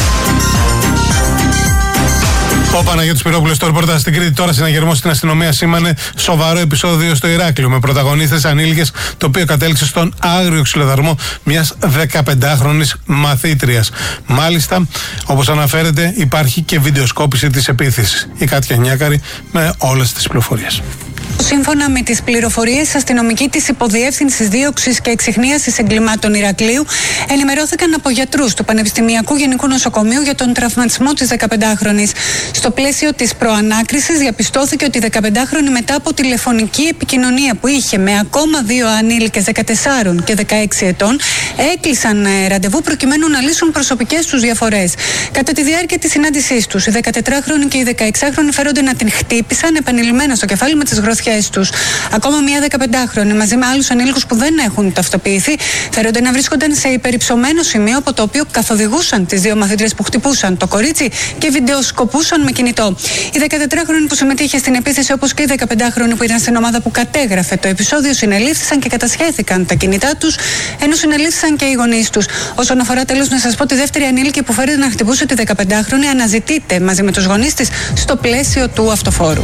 Ο Παναγιώτης Πυρόπουλος στο ρεπορτάζ στην Κρήτη. Τώρα συναγερμός στην αστυνομία σήμανε σοβαρό επεισόδιο στο Ηράκλειο με πρωταγωνίστες ανήλικες, το οποίο κατέληξε στον άγριο ξυλοδαρμό μιας 15χρονης μαθήτριας. Μάλιστα, όπως αναφέρεται, υπάρχει και βιντεοσκόπηση της επίθεσης. Η Κάτια Νιάκαρη με όλες τις πληροφορίες. Σύμφωνα με τις πληροφορίες, αστυνομικοί της Υποδιεύθυνσης Δίωξης και Εξιχνίασης Εγκλημάτων Ηρακλείου ενημερώθηκαν από γιατρούς του Πανεπιστημιακού Γενικού Νοσοκομείου για τον τραυματισμό της 15χρονης. Στο πλαίσιο της προανάκρισης, διαπιστώθηκε ότι η 15χρονη, μετά από τηλεφωνική επικοινωνία που είχε με ακόμα δύο ανήλικες 14 και 16 ετών, έκλεισαν ραντεβού προκειμένου να λύσουν προσωπικές τους διαφορές. Κατά τη διάρκεια της συνάντησής τους, η 14χρονη και η 16χρονη φέρονται να την χτύπησαν επανειλημμένα στο κεφάλι με τις γροθιές τους. Ακόμα μία 15χρονη μαζί με άλλους ανήλικους που δεν έχουν ταυτοποιηθεί φέρονται να βρίσκονταν σε υπερυψωμένο σημείο, από το οποίο καθοδηγούσαν τις δύο μαθήτριες που χτυπούσαν το κορίτσι και βιντεοσκοπούσαν με κινητό. Η 14χρονη που συμμετείχε στην επίθεση, όπως και η 15χρονη που ήταν στην ομάδα που κατέγραφε το επεισόδιο, συνελήφθησαν και κατασχέθηκαν τα κινητά τους, ενώ συνελήφθησαν και οι γονείς τους. Όσον αφορά τέλος να σας πω, τη δεύτερη ανήλικη που φέρεται να χτυπούσε τη 15χρονη αναζητείται μαζί με τους γονείς της στο πλαίσιο του αυτοφόρου.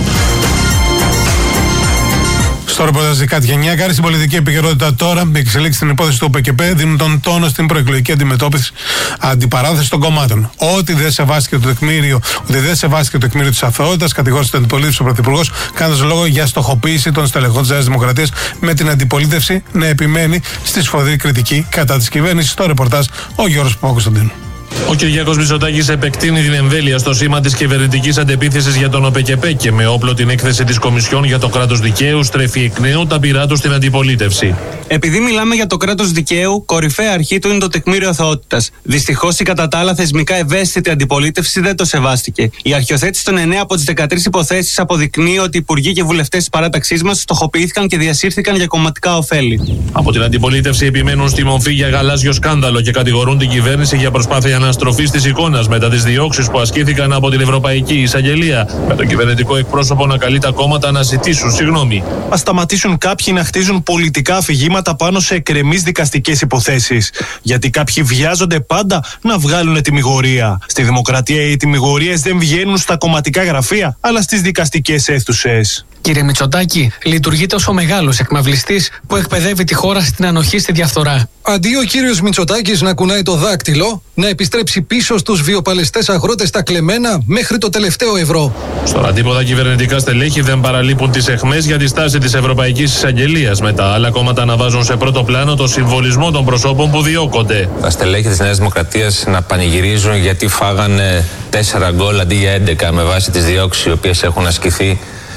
Στο ρεπορτάζ η Κάτια Νιάκαρη. Στην πολιτική επικαιρότητα τώρα, οι εξελίξεις στην υπόθεση του ΟΠΚΠ δίνουν τον τόνο στην προεκλογική αντιπαράθεση των κομμάτων. Ότι δεν σεβάστηκε το τεκμήριο της αθωότητας, κατηγόρησε την αντιπολίτευση ο Πρωθυπουργός, κάνοντας λόγο για στοχοποίηση των στελεχών της Νέας Δημοκρατίας, με την αντιπολίτευση να επιμένει στη σφοδρή κριτική κατά της κυβέρνησης. Στο ρεπορτάζ ο Γιώργος Παπακοσταντίνου. Ο Κυριάκος Μητσοτάκης επεκτείνει την εμβέλεια στο σήμα της κυβερνητικής αντεπίθεσης για τον ΟΠΚΠ και με όπλο την έκθεση της Κομισιόν για το κράτος δικαίου στρέφει εκ νέου τα πυρά του στην αντιπολίτευση. Επειδή μιλάμε για το κράτος δικαίου, κορυφαία αρχή του είναι το τεκμήριο αθωότητας. Δυστυχώς η κατά τα άλλα θεσμικά ευαίσθητη αντιπολίτευση δεν το σεβάστηκε. Η αρχιοθέτηση των 9 από τις 13 υποθέσεις αποδεικνύει ότι οι υπουργοί και βουλευτές της παράταξής μας στοχοποιήθηκαν και διασύρθηκαν για κομματικά ωφέλη. Από την αντιπολίτευση επιμένουν στη μορφή για γαλάζιο σκάνδαλο και κατηγορούν την κυβέρνηση για προσπάθεια αναστροφής της εικόνας μετά τις διώξεις που ασκήθηκαν από την Ευρωπαϊκή Εισαγγελία, με τον κυβερνητικό εκπρόσωπο να καλεί τα κόμματα να ζητήσουν συγγνώμη. Ας σταματήσουν κάποιοι να χτίζουν πολιτικά αφηγήματα πάνω σε εκκρεμείς δικαστικές υποθέσεις. Γιατί κάποιοι βιάζονται πάντα να βγάλουν τιμιγορία. Στη δημοκρατία οι τιμιγορίες δεν βγαίνουν στα κομματικά γραφεία, αλλά στις δικαστικές αίθουσες. Κύριε Μητσοτάκη, λειτουργείτε ως ο μεγάλος εκμαυλιστής που εκπαιδεύει τη χώρα στην ανοχή στη διαφθορά. Αντί ο κύριος Μητσοτάκης να κουνάει το δάκτυλο, να επιστρέψει πίσω στους βιοπαλαιστές αγρότες τα κλεμμένα μέχρι το τελευταίο ευρώ. Στον αντίποδα κυβερνητικά στελέχη δεν παραλείπουν τις αιχμές για τη στάση της Ευρωπαϊκής Εισαγγελίας, με τα άλλα κόμματα να βάζουν σε πρώτο πλάνο το συμβολισμό των προσώπων που διώκονται. Τα στελέχη της Νέας Δημοκρατίας να πανηγυρίζουν γιατί φάγανε 4 γκολ αντί για 11 με βάση τις διώξεις οι οποίες έχουν ασκηθεί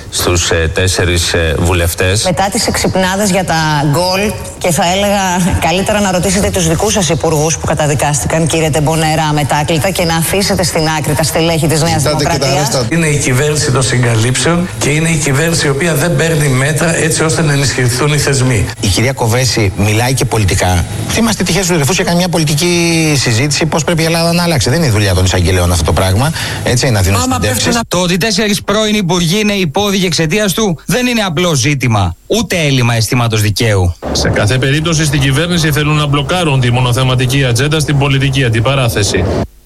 στους 4 βουλευτές. Μετά τις εξυπνάδες για τα γκολ, και θα έλεγα καλύτερα να ρωτήσετε τους δικούς σας υπουργούς που καταδικάστηκαν, κύριε Τεμπονέρα, μετάκλητα, και να αφήσετε στην άκρη τα στελέχη της Νέας Δημοκρατίας. Είναι η κυβέρνηση των συγκαλύψεων και είναι η κυβέρνηση η οποία δεν παίρνει μέτρα έτσι ώστε να ενισχυθούν οι θεσμοί. Η κυρία Κοβέση μιλάει και πολιτικά. Είμαστε τυχαίοι στους ρεφούς και κάνει μια πολιτική συζήτηση πώς πρέπει η Ελλάδα να αλλάξει. Δεν είναι η δουλειά των εισαγγελέων αυτό το πράγμα. Έτσι, να δίνουν συνεντεύξεις. Το ότι 4 πρώην υπουργοί είναι υπόδικοι εξαιτίας του δεν είναι απλό ζήτημα, ούτε έλλειμμα αισθήματος δικαίου. Σε κάθε περίπτωση στην κυβέρνηση θέλουν να μπλοκάρουν τη μονοθεματική ατζέντα στην πολιτική αντιπαράθεση.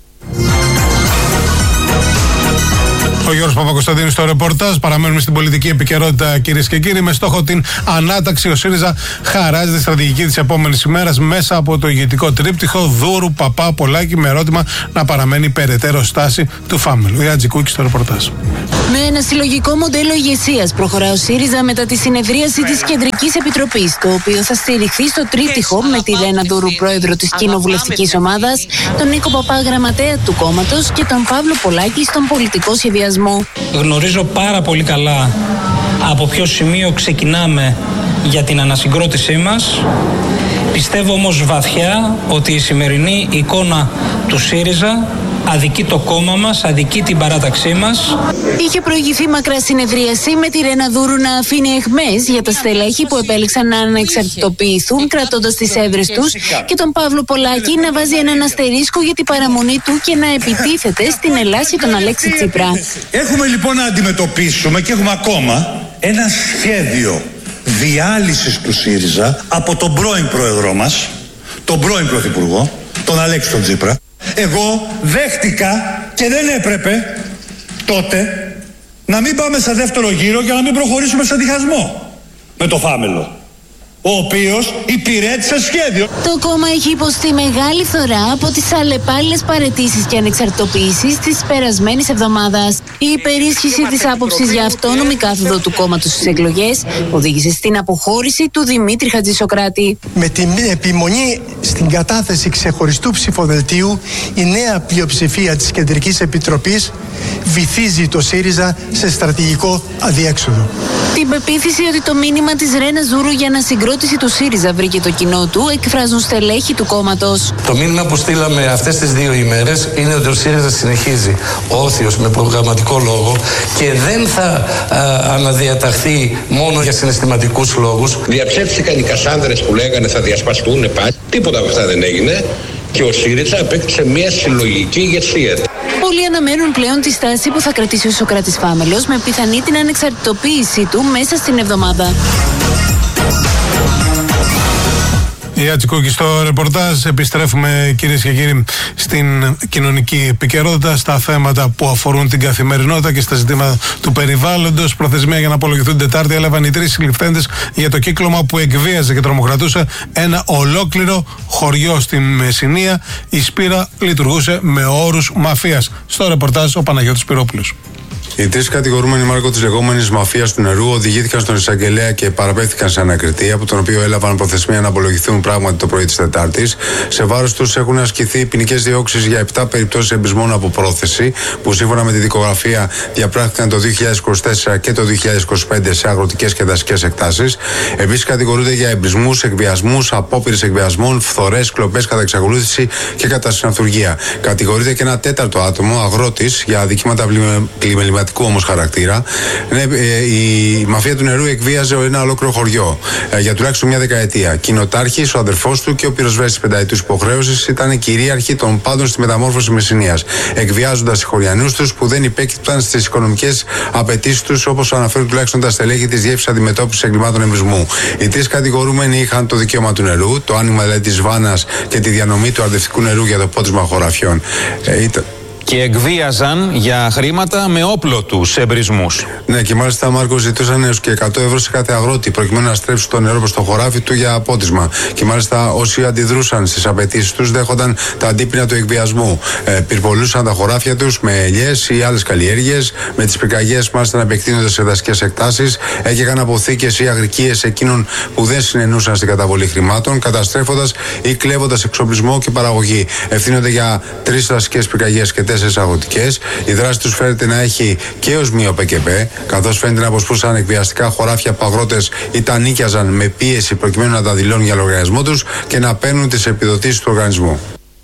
Ο Γιώργος Παπακοσταντίνου στο ρεπορτάζ. Παραμένουμε στην πολιτική επικαιρότητα, κυρίες και κύριοι. Με στόχο την ανάταξη, ο ΣΥΡΙΖΑ χαράζει τη στρατηγική της επόμενης ημέρας μέσα από το ηγετικό τρίπτυχο Δούρου, Παπά, Πολάκη, με ερώτημα να παραμένει περαιτέρω στάση του Φάμελου. Η Ατζικούκη στο ρεπορτάζ. Με ένα συλλογικό μοντέλο ηγεσίας προχωρά ο ΣΥΡΙΖΑ μετά τη συνεδρίαση της Κεντρικής Επιτροπής, το οποίο θα στηριχθεί στο τρίπτυχο με τη Ρένα Δούρου, πρόεδρο της κοινοβουλευτικής ομάδας, τον Νίκο Παπά, γραμματέα του κόμματος, και τον Παύλο Πολάκη στον πολιτικό σχεδιασμό. Γνωρίζω πάρα πολύ καλά από ποιο σημείο ξεκινάμε για την ανασυγκρότησή μας. Πιστεύω όμως βαθιά ότι η σημερινή εικόνα του ΣΥΡΙΖΑ αδικεί το κόμμα μας, αδικεί την παράταξή μας. Είχε προηγηθεί μακρά συνεδρίαση με τη Ρένα Δούρου να αφήνει αιχμές για τα στελέχη που επέλεξαν να ανεξαρτητοποιηθούν κρατώντας τις έδρες τους, και τον Παύλο Πολάκη να βάζει έναν αστερίσκο για την παραμονή του και να επιτίθεται στην Ελλάση τον Αλέξη Τσίπρα. Έχουμε λοιπόν να αντιμετωπίσουμε, και έχουμε ακόμα, ένα σχέδιο διάλυσης του ΣΥΡΙΖΑ από τον πρώην πρόεδρό μας, τον πρώην πρωθυπουργό, τον Αλέξη τον Τσίπρα. Εγώ δέχτηκα και δεν έπρεπε τότε να μην πάμε σε δεύτερο γύρο για να μην προχωρήσουμε σε διχασμό με το Φάμελο, ο οποίος υπηρέτησε σχέδιο. Το κόμμα έχει υποστεί μεγάλη φθορά από τις αλλεπάλληλες παραιτήσεις και ανεξαρτητοποιήσεις της περασμένης εβδομάδας. Η υπερίσχυση της άποψης για αυτόνομη κάθοδο του κόμματος στις εκλογές οδήγησε στην αποχώρηση του Δημήτρη Χατζησοκράτη. Με την επιμονή στην κατάθεση ξεχωριστού ψηφοδελτίου, η νέα πλειοψηφία της Κεντρικής Επιτροπής βυθίζει το ΣΥΡΙΖΑ σε στρατηγικό αδιέξοδο. Την πεποίθηση ότι το μήνυμα της Ρένας Δούρου για ανασυγκρότηση του ΣΥΡΙΖΑ βρήκε το κοινό του εκφράζουν στελέχη του κόμματος. Το μήνυμα που στείλαμε αυτές τις 2 ημέρες είναι ότι ο ΣΥΡΙΖΑ συνεχίζει όρθιος με προγραμματικό λόγο και δεν θα αναδιαταχθεί μόνο για συναισθηματικούς λόγους. Διαψεύστηκαν οι Κασάνδρες που λέγανε θα διασπαστούν πάλι. Τίποτα από αυτά δεν έγινε και ο ΣΥΡΙΖΑ απέκτησε μια συλλογική ηγεσία. Πολλοί αναμένουν πλέον τη στάση που θα κρατήσει ο Σωκράτης Φάμελος, με πιθανή την ανεξαρτητοποίησή του μέσα στην εβδομάδα. Η Ατσικούκη στο ρεπορτάζ. Επιστρέφουμε, κυρίες και κύριοι, στην κοινωνική επικαιρότητα, στα θέματα που αφορούν την καθημερινότητα και στα ζητήματα του περιβάλλοντος. Προθεσμία για να απολογηθούν Τετάρτη έλαβαν οι 3 συλληφθέντες για το κύκλωμα που εκβίαζε και τρομοκρατούσε ένα ολόκληρο χωριό στην Μεσσηνία. Η Σπύρα λειτουργούσε με όρους μαφίας. Στο ρεπορτάζ ο Παναγιώτης Πυρόπουλος. Οι 3 κατηγορούμενοι, Μάρκο, της λεγόμενης μαφίας του νερού οδηγήθηκαν στον εισαγγελέα και παραπέμφθηκαν σε ανακριτή, από τον οποίο έλαβαν προθεσμία να απολογηθούν πράγματι το πρωί της Τετάρτης. Σε βάρος τους έχουν ασκηθεί ποινικές διώξεις για 7 περιπτώσεις εμπισμών από πρόθεση, που σύμφωνα με τη δικογραφία διαπράχθηκαν το 2024 και το 2025 σε αγροτικές και δασικές εκτάσεις. Επίσης, κατηγορούνται για εμπισμούς, εκβιασμούς, απόπειρες εκβιασμών, φθορές, κλοπές κατά εξακολούθηση και κατά συναυθουργία. Κατηγορείται και ένα 4ο άτομο, αγρότης, για αδικήματα πλημεληματικού όμως χαρακτήρα. Η μαφία του νερού εκβίαζε ένα ολόκληρο χωριό για τουλάχιστον μια δεκαετία. Κοινοτάρχης, ο αδερφός του και ο πυροσβέστης πενταετούς υποχρέωσης ήταν κυρίαρχοι των πάντων στη μεταμόρφωση Μεσσηνίας, εκβιάζοντας οι χωριανούς τους που δεν υπέκυπταν στις οικονομικές απαιτήσεις τους, όπως αναφέρουν τουλάχιστον τα στελέχη της Διεύθυνσης Αντιμετώπισης Εγκλημάτων Εμπισμού. Οι 3 κατηγορούμενοι είχαν το δικαίωμα του νερού, το άνοιγμα δηλαδή της βάνας και τη διανομή του αρδευτικού νερού για το πότισμα χωραφιών. Και εκβίαζαν για χρήματα με όπλο τους εμπρισμούς. Ναι, και μάλιστα, Μάρκο, ζητούσαν έως και 100 ευρώ σε κάθε αγρότη προκειμένου να στρέψουν το νερό προς το χωράφι του για πότισμα. Και μάλιστα όσοι αντιδρούσαν στις απαιτήσεις τους δέχονταν τα αντίπεινα του εκβιασμού. Πυρπολούσαν τα χωράφια τους με ελιές ή άλλες καλλιέργειες, με τις πυρκαγιές μάλιστα να επεκτείνονται σε δασικές εκτάσεις, έκαιγαν αποθήκες ή αγρικίες εκείνων που δεν συνενούσαν στην καταβολή χρημάτων, καταστρέφοντας ή κλέβοντας εξοπλισμό και παραγωγή. Ευθύνονται για 3 δασικές πυρκαγιές και 4 4 αγωτικές. Η δράση τους φαίνεται να έχει και ως ΜΠΚΠ, καθώς φαίνεται να αποσπούσαν εκβιαστικά χωράφια που αγρότες ή τα νίκιαζαν με πίεση προκειμένου να τα δηλώνουν για λογαριασμό τους και να παίρνουν τις επιδοτήσεις του οργανισμού.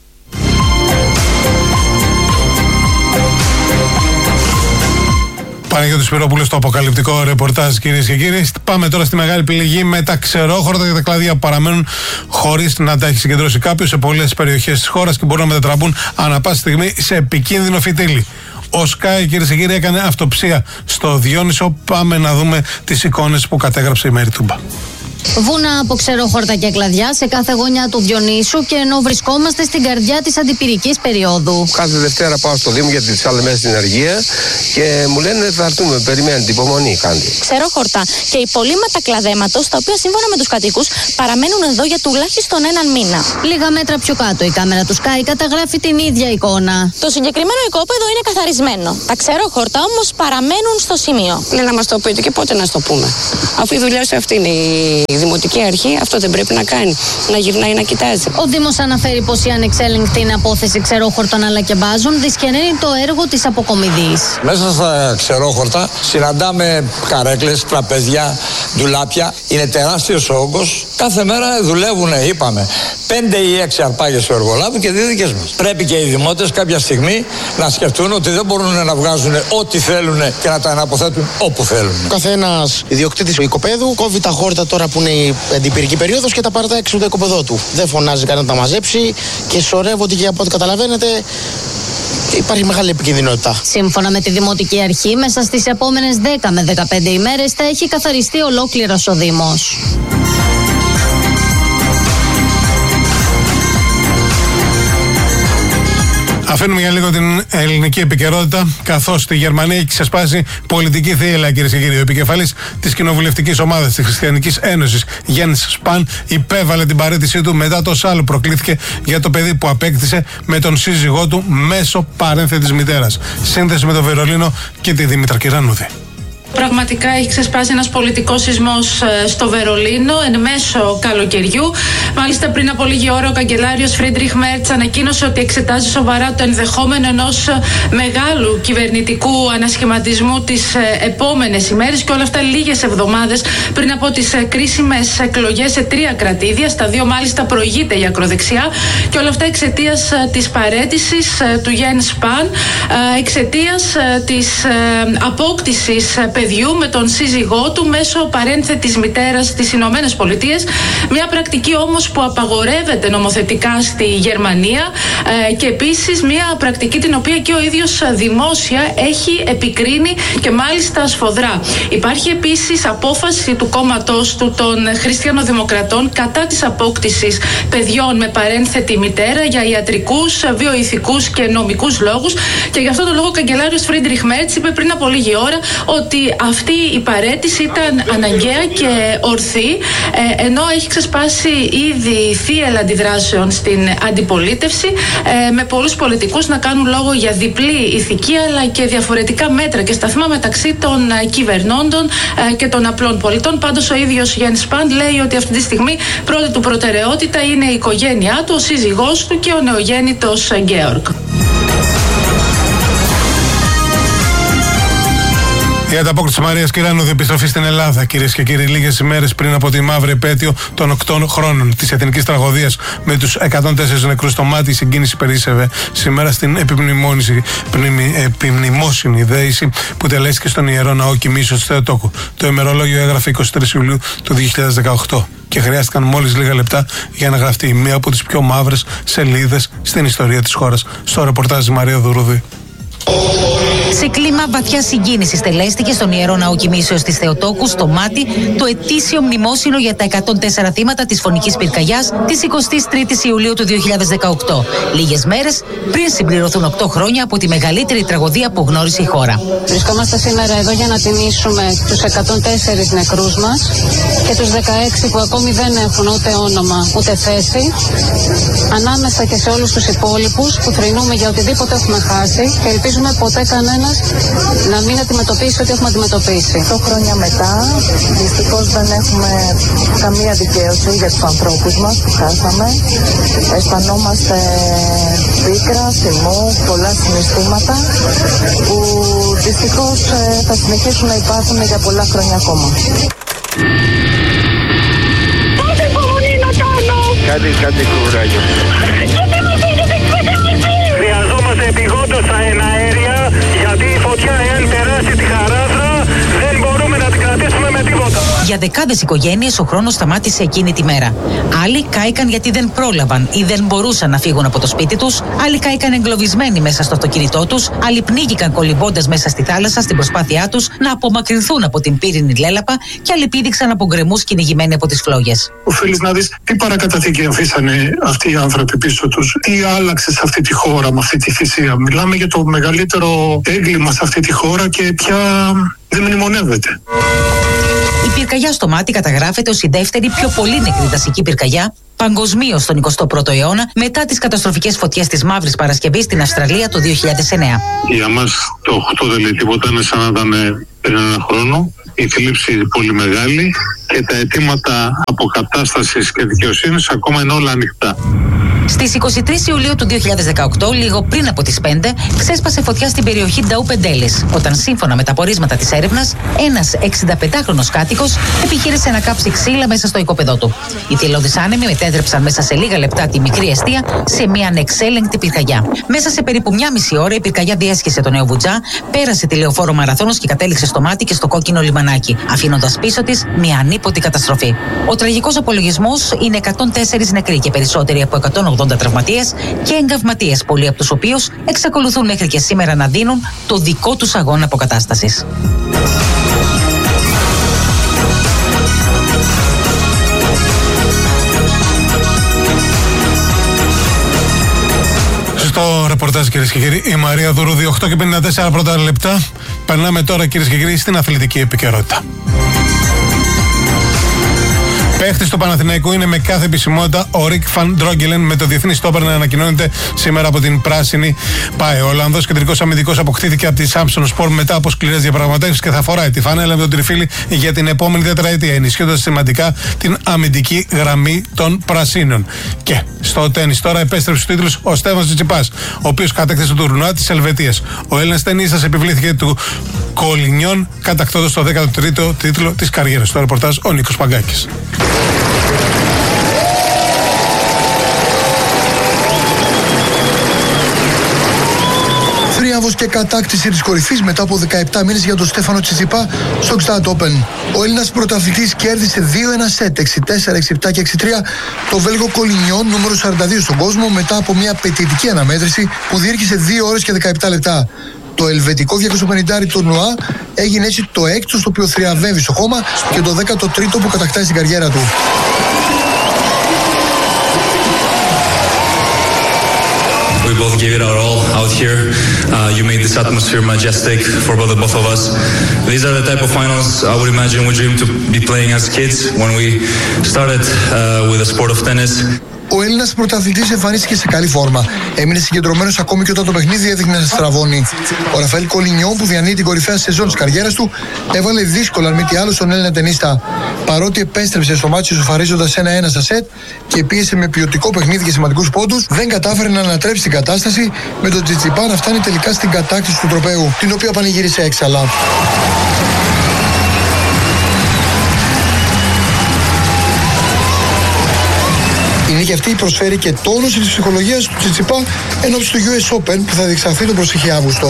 Παναγιώτης Σπυρόπουλος στο αποκαλυπτικό ρεπορτάζ, κυρίες και κύριοι. Πάμε τώρα στη μεγάλη πληγή με τα ξερόχορτα και τα κλαδιά που παραμένουν χωρίς να τα έχει συγκεντρώσει κάποιος σε πολλές περιοχές της χώρας και μπορούν να μετατραπούν ανά πάση στιγμή σε επικίνδυνο φυτίλι. Ο Sky, κυρίες και κύριοι, έκανε αυτοψία στο Διόνυσο. Πάμε να δούμε τις εικόνες που κατέγραψε η Μέρη Τούμπα. Βούνα από ξερόχορτα και κλαδιά σε κάθε γωνιά του Διονύσου και ενώ βρισκόμαστε στην καρδιά της αντιπυρικής περίοδου. Κάθε Δευτέρα πάω στο Δήμο για τις άλλες μέρες στην ενεργεία και μου λένε θα έρθουμε, περιμένετε, υπομονή κάντε. Ξερόχορτα και υπολείμματα κλαδέματος, τα οποία σύμφωνα με τους κατοίκους παραμένουν εδώ για τουλάχιστον έναν μήνα. Λίγα μέτρα πιο κάτω η κάμερα του Sky καταγράφει την ίδια εικόνα. Το συγκεκριμένο οικόπεδο είναι καθαρισμένο. Τα ξερόχορτα όμως παραμένουν στο σημείο. Λένε να μας το πείτε και πότε να το πούμε. Αφού η δουλειά σου αυτή είναι η Δημοτική Αρχή, αυτό δεν πρέπει να κάνει, να γυρνάει να κοιτάζει. Ο Δήμος αναφέρει πως η ανεξέλεγκτη απόθεση ξερόχορτων αλλά και μπάζων δυσκεραίνει το έργο της αποκομιδής. Μέσα στα ξερόχορτα συναντάμε καρέκλες, τραπέζια, ντουλάπια. Είναι τεράστιος ο όγκος. Κάθε μέρα δουλεύουν, είπαμε, 5 ή 6 αρπάγες του εργολάβου και 2 δικές μας. Πρέπει και οι δημότες κάποια στιγμή να σκεφτούν ότι δεν μπορούν να βγάζουν ό,τι θέλουν και να τα αναποθέτουν όπου θέλουν. Καθένας ιδιοκτήτης οικοπαίδου κόβει τα χόρτα τώρα που είναι η αντιπυρική περίοδος και τα παρατάει έξω το οικοπεδό του. Δεν φωνάζει κανένα να τα μαζέψει και σωρεύονται και από ό,τι καταλαβαίνετε υπάρχει μεγάλη επικινδυνότητα. Σύμφωνα με τη Δημοτική Αρχή, μέσα στις επόμενες 10 με 15 ημέρες θα έχει καθαριστεί ολόκληρος ο Δήμος. Αφήνουμε για λίγο την ελληνική επικαιρότητα, καθώς στη Γερμανία έχει ξεσπάσει πολιτική θύελλα, κυρίες και κύριοι. Ο επικεφαλής της κοινοβουλευτικής ομάδας της Χριστιανικής Ένωσης, Γιάννης Σπαν, υπέβαλε την παραίτησή του μετά το σάλο προκλήθηκε για το παιδί που απέκτησε με τον σύζυγό του μέσω παρένθετης μητέρας. Σύνδεση με το Βερολίνο και τη Δήμητρα Κυρανούδη. Πραγματικά έχει ξεσπάσει ένας πολιτικός σεισμός στο Βερολίνο εν μέσω καλοκαιριού. Μάλιστα, πριν από λίγη ώρα, ο καγκελάριος Φρίντριχ Μέρτς ανακοίνωσε ότι εξετάζει σοβαρά το ενδεχόμενο ενός μεγάλου κυβερνητικού ανασχηματισμού τις επόμενες ημέρες και όλα αυτά λίγες εβδομάδες πριν από τις κρίσιμες εκλογές σε 3 κρατήδια. Στα 2 μάλιστα προηγείται η ακροδεξιά και όλα αυτά εξαιτίας της παραίτησης του Γιάννη Σπαν, εξαιτίας της απόκτησης παιδιού με τον σύζυγό του μέσω παρένθετης μητέρας στις Ηνωμένες Πολιτείες. Μια πρακτική όμως που απαγορεύεται νομοθετικά στη Γερμανία και επίσης μια πρακτική την οποία και ο ίδιος δημόσια έχει επικρίνει και μάλιστα σφοδρά. Υπάρχει επίσης απόφαση του κόμματός του των Χριστιανοδημοκρατών κατά της απόκτησης παιδιών με παρένθετη μητέρα για ιατρικούς, βιοηθικούς και νομικούς λόγους και γι' αυτό το λόγο ο καγκελάριος Φρίντριχ Μέρτς είπε πριν από λίγη ώρα ότι αυτή η παραίτηση ήταν αναγκαία και ορθή, ενώ έχει ξεσπάσει ήδη θύελλα αντιδράσεων στην αντιπολίτευση, με πολλούς πολιτικούς να κάνουν λόγο για διπλή ηθική αλλά και διαφορετικά μέτρα και σταθμά μεταξύ των κυβερνώντων και των απλών πολιτών. Πάντως ο ίδιος Γιάννης Σπαν λέει ότι αυτή τη στιγμή πρώτη του προτεραιότητα είναι η οικογένειά του, ο σύζυγός του και ο νεογέννητος Γκέοργκ. Η ανταπόκριση της Μαρίας Κυρανούδη, επιστροφή στην Ελλάδα, κυρίες και κύριοι, λίγες ημέρες πριν από τη μαύρη επέτειο των 8 χρόνων της εθνικής τραγωδίας με τους 104 νεκρούς στο μάτι, η συγκίνηση περίσσευε σήμερα στην επιμνημόσυνη δέηση που τελέστηκε στον Ιερό Ναό Κοιμήσεως της Θεοτόκου. Το ημερολόγιο έγραφε 23 Ιουλίου του 2018 και χρειάστηκαν μόλις λίγα λεπτά για να γραφτεί μία από τις πιο μαύρες σελίδες στην ιστορία της χώρας. Στο ρεπορτάζ Μαρία Δουρούδη. Σε κλίμα βαθιά συγκίνηση τελέστηκε στον Ιερό Ναό Κοιμήσεως της Θεοτόκου στο μάτι το ετήσιο μνημόσυνο για τα 104 θύματα της φωνικής πυρκαγιάς της 23ης Ιουλίου του 2018. Λίγες μέρες πριν συμπληρωθούν 8 χρόνια από τη μεγαλύτερη τραγωδία που γνώρισε η χώρα. Βρισκόμαστε σήμερα εδώ για να τιμήσουμε τους 104 νεκρούς μας και τους 16 που ακόμη δεν έχουν ούτε όνομα ούτε θέση, ανάμεσα και σε όλους τους υπόλοιπους που θρηνούμε για οτιδήποτε έχουμε χάσει και ελπίζουμε ποτέ κανένας να μην αντιμετωπίσει ό,τι έχουμε αντιμετωπίσει. 8 χρόνια μετά, δυστυχώς δεν έχουμε καμία δικαίωση για τους ανθρώπους μας που χάσαμε. Αισθανόμαστε πίκρα, θυμό, πολλά συναισθήματα που δυστυχώς θα συνεχίσουν να υπάρχουν για πολλά χρόνια ακόμα. Πάτε υπομονή να κάνω! Κάτι κουράγιο. Χρειαζόμαστε επιγόντως αέρια, γιατί η φωτιά εάν περάσει τη Χαράδρα δεν μπορούμε να την κρατήσουμε με τίποτα. Για δεκάδες οικογένειες ο χρόνος σταμάτησε εκείνη τη μέρα. Άλλοι κάηκαν γιατί δεν πρόλαβαν ή δεν μπορούσαν να φύγουν από το σπίτι τους, άλλοι κάηκαν εγκλωβισμένοι μέσα στο αυτοκίνητό τους, άλλοι πνίγηκαν κολυμπώντας μέσα στη θάλασσα στην προσπάθειά τους να απομακρυνθούν από την πύρινη λέλαπα και άλλοι πήδηξαν από γκρεμούς κυνηγημένοι από τις φλόγες. Οφείλεις να δεις τι παρακαταθήκη αφήσανε αυτοί οι άνθρωποι πίσω τους, τι άλλαξε σε αυτή τη χώρα με αυτή τη θυσία. Μιλάμε για το μεγαλύτερο έγκλημα σε αυτή τη χώρα και πια δεν μνημονεύεται. Η πυρκαγιά στο Μάτι καταγράφεται ως η δεύτερη πιο πολύ νεκρή δασική πυρκαγιά παγκοσμίως στον 21ο αιώνα μετά τις καταστροφικές φωτιές της Μαύρης Παρασκευής στην Αυστραλία το 2009. Για μας το 8 δεν λέει τίποτα, είναι σαν να ήταν πριν ένα χρόνο. Η θλίψη πολύ μεγάλη και τα αιτήματα αποκατάστασης και δικαιοσύνης ακόμα είναι όλα ανοιχτά. Στις 23 Ιουλίου του 2018, λίγο πριν από τις 5, ξέσπασε φωτιά στην περιοχή Νταού Πεντέλης, όταν σύμφωνα με τα πορίσματα της έρευνας, ένας 65χρονος κάτοικος επιχείρησε να κάψει ξύλα μέσα στο οικόπεδό του. Οι θελώδεις άνεμοι μετέτρεψαν μέσα σε λίγα λεπτά τη μικρή εστία σε μια ανεξέλεγκτη πυρκαγιά. Μέσα σε περίπου μια μισή ώρα η πυρκαγιά διέσχισε τον Νέο Βουτζά, πέρασε τη Λεωφόρο Μαραθώνος και κατέληξε στο Μάτι και στο Κόκκινο Λιμανάκι, αφήνοντας πίσω της μια ανίποτη καταστροφή. Ο τραγικός απολογισμός είναι 104 νεκροί και περισσότεροι από 180 τραυματίες και εγκαυματίες, πολλοί από τους οποίους εξακολουθούν μέχρι και σήμερα να δίνουν το δικό τους αγώνα αποκατάστασης. Στο ρεπορτάζ, κυρίες και κύριοι, η Μαρία Δουρούδη, 8 και 54 πρώτα λεπτά. Περνάμε τώρα, κυρίες και κύριοι, στην αθλητική επικαιρότητα. Παίχτης του Παναθηναϊκού είναι με κάθε επισημότητα ο Ρικ Φαν Ντρόγκελεν, με το διεθνή στόπερ να ανακοινώνεται σήμερα από την πράσινη ΠΑΕ. Ο Ολλανδός κεντρικός αμυντικός αποκτήθηκε από τη Samsung Sport μετά από σκληρές διαπραγματεύσεις και θα φοράει τη φανέλα με τον τριφύλι για την επόμενη τετραετία, ενισχύοντας σημαντικά την αμυντική γραμμή των πρασίνων. Και στο τένις τώρα επέστρεψε στους τίτλους ο Στέφανος Τσιτσιπάς, ο οποίος κατέκτησε το τουρνουά της Ελβετίας. Ο Έλληνας ταινίστας επιβλήθηκε του Κολινιόν, κατακτώντας το 13ο τίτλο της καριέρας. Στο ρεπορτάζ ο Νίκος Παγκάκης. Θρίαμβος και κατάκτηση της κορυφής μετά από 17 μήνες για τον Στέφανο Τσιτσιπά στο Gstaad Open. Ο Έλληνας πρωταθλητής κέρδισε 2-1 σετ, 6-4, 6-7 και 6-3 το Βέλγο Κολινιόν, νούμερο 42 στον κόσμο, μετά από μια απαιτητική αναμέτρηση που διήρκησε 2 ώρες και 17 λεπτά. Το ελβετικό 250 τουρνουά έγινε έτσι το έκτο στο οποίο θριαβεύει στο χώμα και το 13ο που κατακτάει στην καριέρα του. We both gave it our all out here. You made this atmosphere majestic for both of us. These are the type of finals I would imagine we dreamed to be playing as kids when we started with the sport of tennis. Ο Έλληνας πρωταθλητής εμφανίστηκε σε καλή φόρμα. Έμεινε συγκεντρωμένος ακόμη και όταν το παιχνίδι έδειχνε να στραβώνει. Ο Ραφαήλ Κολινιόν, που διανύει την κορυφαία σεζόν της καριέρας του, έβαλε δύσκολα αν μη τι άλλο στον Έλληνα τενίστα. Παρότι επέστρεψε στο μάτσο ισοφαρίζοντας 1-1 στα σετ και πίεσε με ποιοτικό παιχνίδι και σημαντικούς πόντους, δεν κατάφερε να ανατρέψει την κατάσταση, με τον Τσιτσιπά να φτάνει τελικά στην κατάκτηση του τροπαίου, την οποία πανηγύρισε έξαλα. Η νίκη αυτή προσφέρει και τόνωση της ψυχολογίας του Τσιτσιπά ενώπιση του US Open που θα διεξαχθεί τον προσεχή Αύγουστο.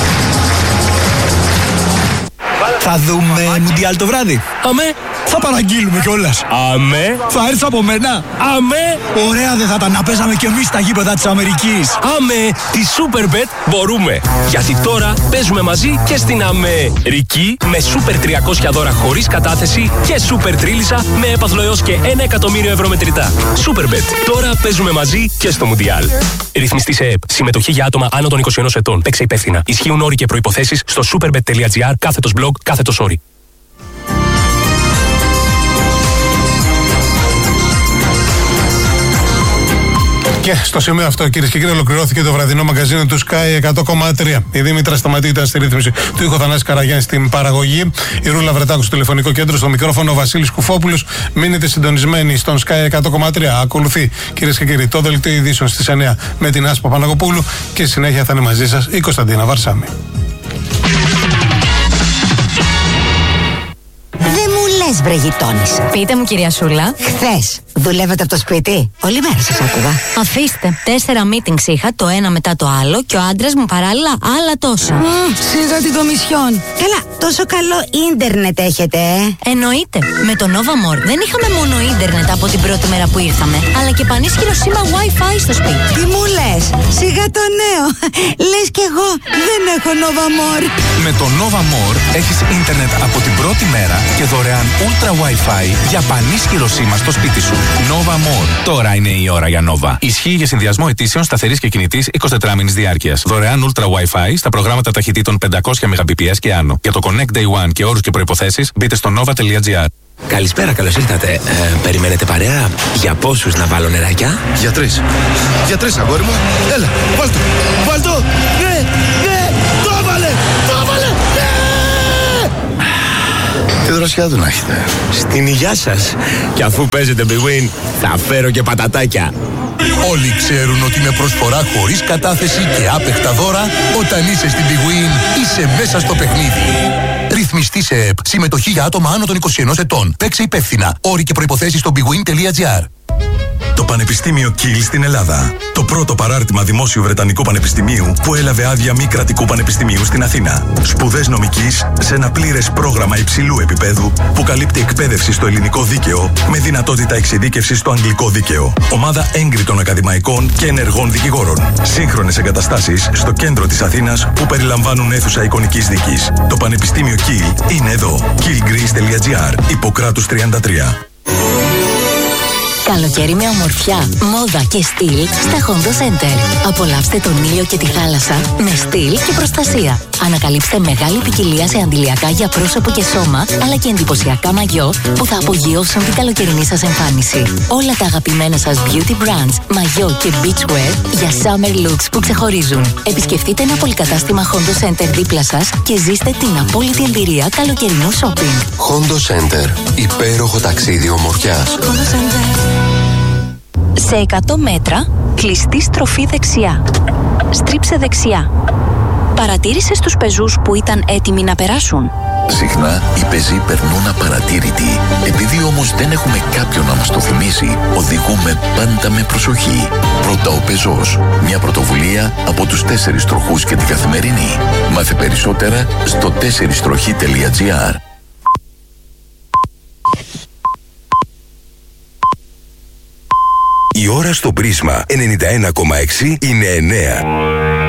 Θα δούμε Μουντιάλ το βράδυ. Αμέ. Θα παραγγείλουμε κιόλας. Αμέ. Θα έρθει από μένα. Αμέ. Ωραία δεν θα ήταν να παίζαμε κι εμείς στα γήπεδα της Αμερικής. Αμέ. Τη Superbet μπορούμε. Γιατί τώρα παίζουμε μαζί και στην Αμερική με Super 300 δώρα χωρίς κατάθεση και Super Τρίλισσα με έπαθλο έως και 1 εκατομμύριο ευρώ μετρητά. Superbet. Τώρα παίζουμε μαζί και στο Μουντιάλ. Ρυθμιστή σε ΕΕΠ. Συμμετοχή για άτομα άνω των 21 ετών. Παίξε υπεύθυνα. Ισχύουν όροι και προϋποθέσεις στο superbet.gr/blog/sorry. Και στο σημείο αυτό, κυρίες και κύριοι, ολοκληρώθηκε το βραδινό μαγκαζίνο του Sky 100,3. Η Δήμητρα Σταματή ήταν στη ρύθμιση του ήχου, Θανάση Καραγιάννη στην παραγωγή, η Ρούλα Βρετάκου στο τηλεφωνικό κέντρο, στο μικρόφωνο ο Βασίλης Κουφόπουλος. Μείνετε συντονισμένοι στον Sky 100,3. Ακολουθεί, κυρίες και κύριοι, το δελτίο ειδήσεων στις 9 με την Άσπα Παναγοπούλου και στη συνέχεια θα είναι μαζί σας η Κωνσταντίνα Βαρσάμη. Δεν μου λες, βρε γειτόνισσα. Πείτε μου, κυρία Σούλα. Χθες δουλεύετε από το σπίτι? Όλη μέρα σας άκουγα. Αφήστε. 4 meetings είχα, το ένα μετά το άλλο, και ο άντρας μου παράλληλα άλλα τόσα. Σιγά την κομισιόν. Καλά, τόσο καλό ίντερνετ έχετε, Εννοείται. Με το Nova More δεν είχαμε μόνο ίντερνετ από την πρώτη μέρα που ήρθαμε, αλλά και πανίσχυρο σήμα Wi-Fi στο σπίτι. Τι μου λες? Σιγά το νέο. Λες κι εγώ δεν έχω Nova More. Με το Nova More έχεις ίντερνετ από την πρώτη μέρα και δωρεάν Ultra Wi-Fi για πανίσχυρο σήμα στο σπίτι σου. Nova More. Τώρα είναι η ώρα για Nova. Ισχύει για συνδυασμό αιτήσεων σταθερής και κινητής 24 μήνες διάρκειας. Δωρεάν Ultra Wi-Fi στα προγράμματα ταχυτήτων 500 Mbps και άνω. Για το Connect Day One και όρους και προϋποθέσεις μπείτε στο nova.gr. Καλησπέρα, καλώς ήρθατε. Περιμένετε παρέα? Για πόσους να βάλω νεράκια? Για 3. Για 3, αγόρι μου. Έλα, βάλ' το. Βάλ' το. Ναι, ναι, το έβαλε. Το έβαλε. Ναι. Τι δροσιά του να έχετε. Στην υγειά σας. Και αφού παίζετε Big Win, θα φέρω και πατατάκια. Όλοι ξέρουν ότι με προσφορά χωρίς κατάθεση και άπεχτα δώρα, όταν είσαι στην Big Win, είσαι μέσα στο παιχνίδι. Ρυθμιστή σε ΕΠ. Συμμετοχή για άτομα άνω των 21 ετών. Παίξε υπεύθυνα. Όροι και προϋποθέσεις στο bigwin.gr. Το Πανεπιστήμιο Κιλ στην Ελλάδα. Το πρώτο παράρτημα δημόσιου Βρετανικού Πανεπιστημίου που έλαβε άδεια μη κρατικού πανεπιστημίου στην Αθήνα. Σπουδές νομικής σε ένα πλήρες πρόγραμμα υψηλού επίπεδου που καλύπτει εκπαίδευση στο ελληνικό δίκαιο με δυνατότητα εξειδίκευσης στο αγγλικό δίκαιο. Ομάδα έγκριτων ακαδημαϊκών και ενεργών δικηγόρων. Σύγχρονες εγκαταστάσεις στο κέντρο της Αθήνας που περιλαμβάνουν αίθουσα εικονικής δίκης. Το Πανεπιστήμιο Κιλ είναι εδώ. killgreece.gr. Ιπποκράτους 33. Καλοκαίρι με ομορφιά, μόδα και στυλ στα Hondo Center. Απολαύστε τον ήλιο και τη θάλασσα με στυλ και προστασία. Ανακαλύψτε μεγάλη ποικιλία σε αντιλιακά για πρόσωπο και σώμα, αλλά και εντυπωσιακά μαγιό που θα απογειώσουν την καλοκαιρινή σας εμφάνιση. Όλα τα αγαπημένα σας beauty brands, μαγιό και beachwear για summer looks που ξεχωρίζουν. Επισκεφτείτε ένα πολυκατάστημα Hondo Center δίπλα σας και ζήστε την απόλυτη εμπειρία καλοκαιρινού shopping. Hondo Center. Υπέροχο ταξίδι ομορφιάς. Σε 100 μέτρα, κλειστή στροφή δεξιά. Στρίψε δεξιά. Παρατήρησες τους πεζούς που ήταν έτοιμοι να περάσουν? Συχνά οι πεζοί περνούν απαρατήρητοι. Επειδή όμως δεν έχουμε κάποιον να μας το θυμίσει, οδηγούμε πάντα με προσοχή. Πρώτα ο πεζός. Μια πρωτοβουλία από τους 4 τροχούς και την Καθημερινή. Μάθε περισσότερα στο 4strοχή.gr. Η ώρα στο Πρίσμα 91,6 είναι 9.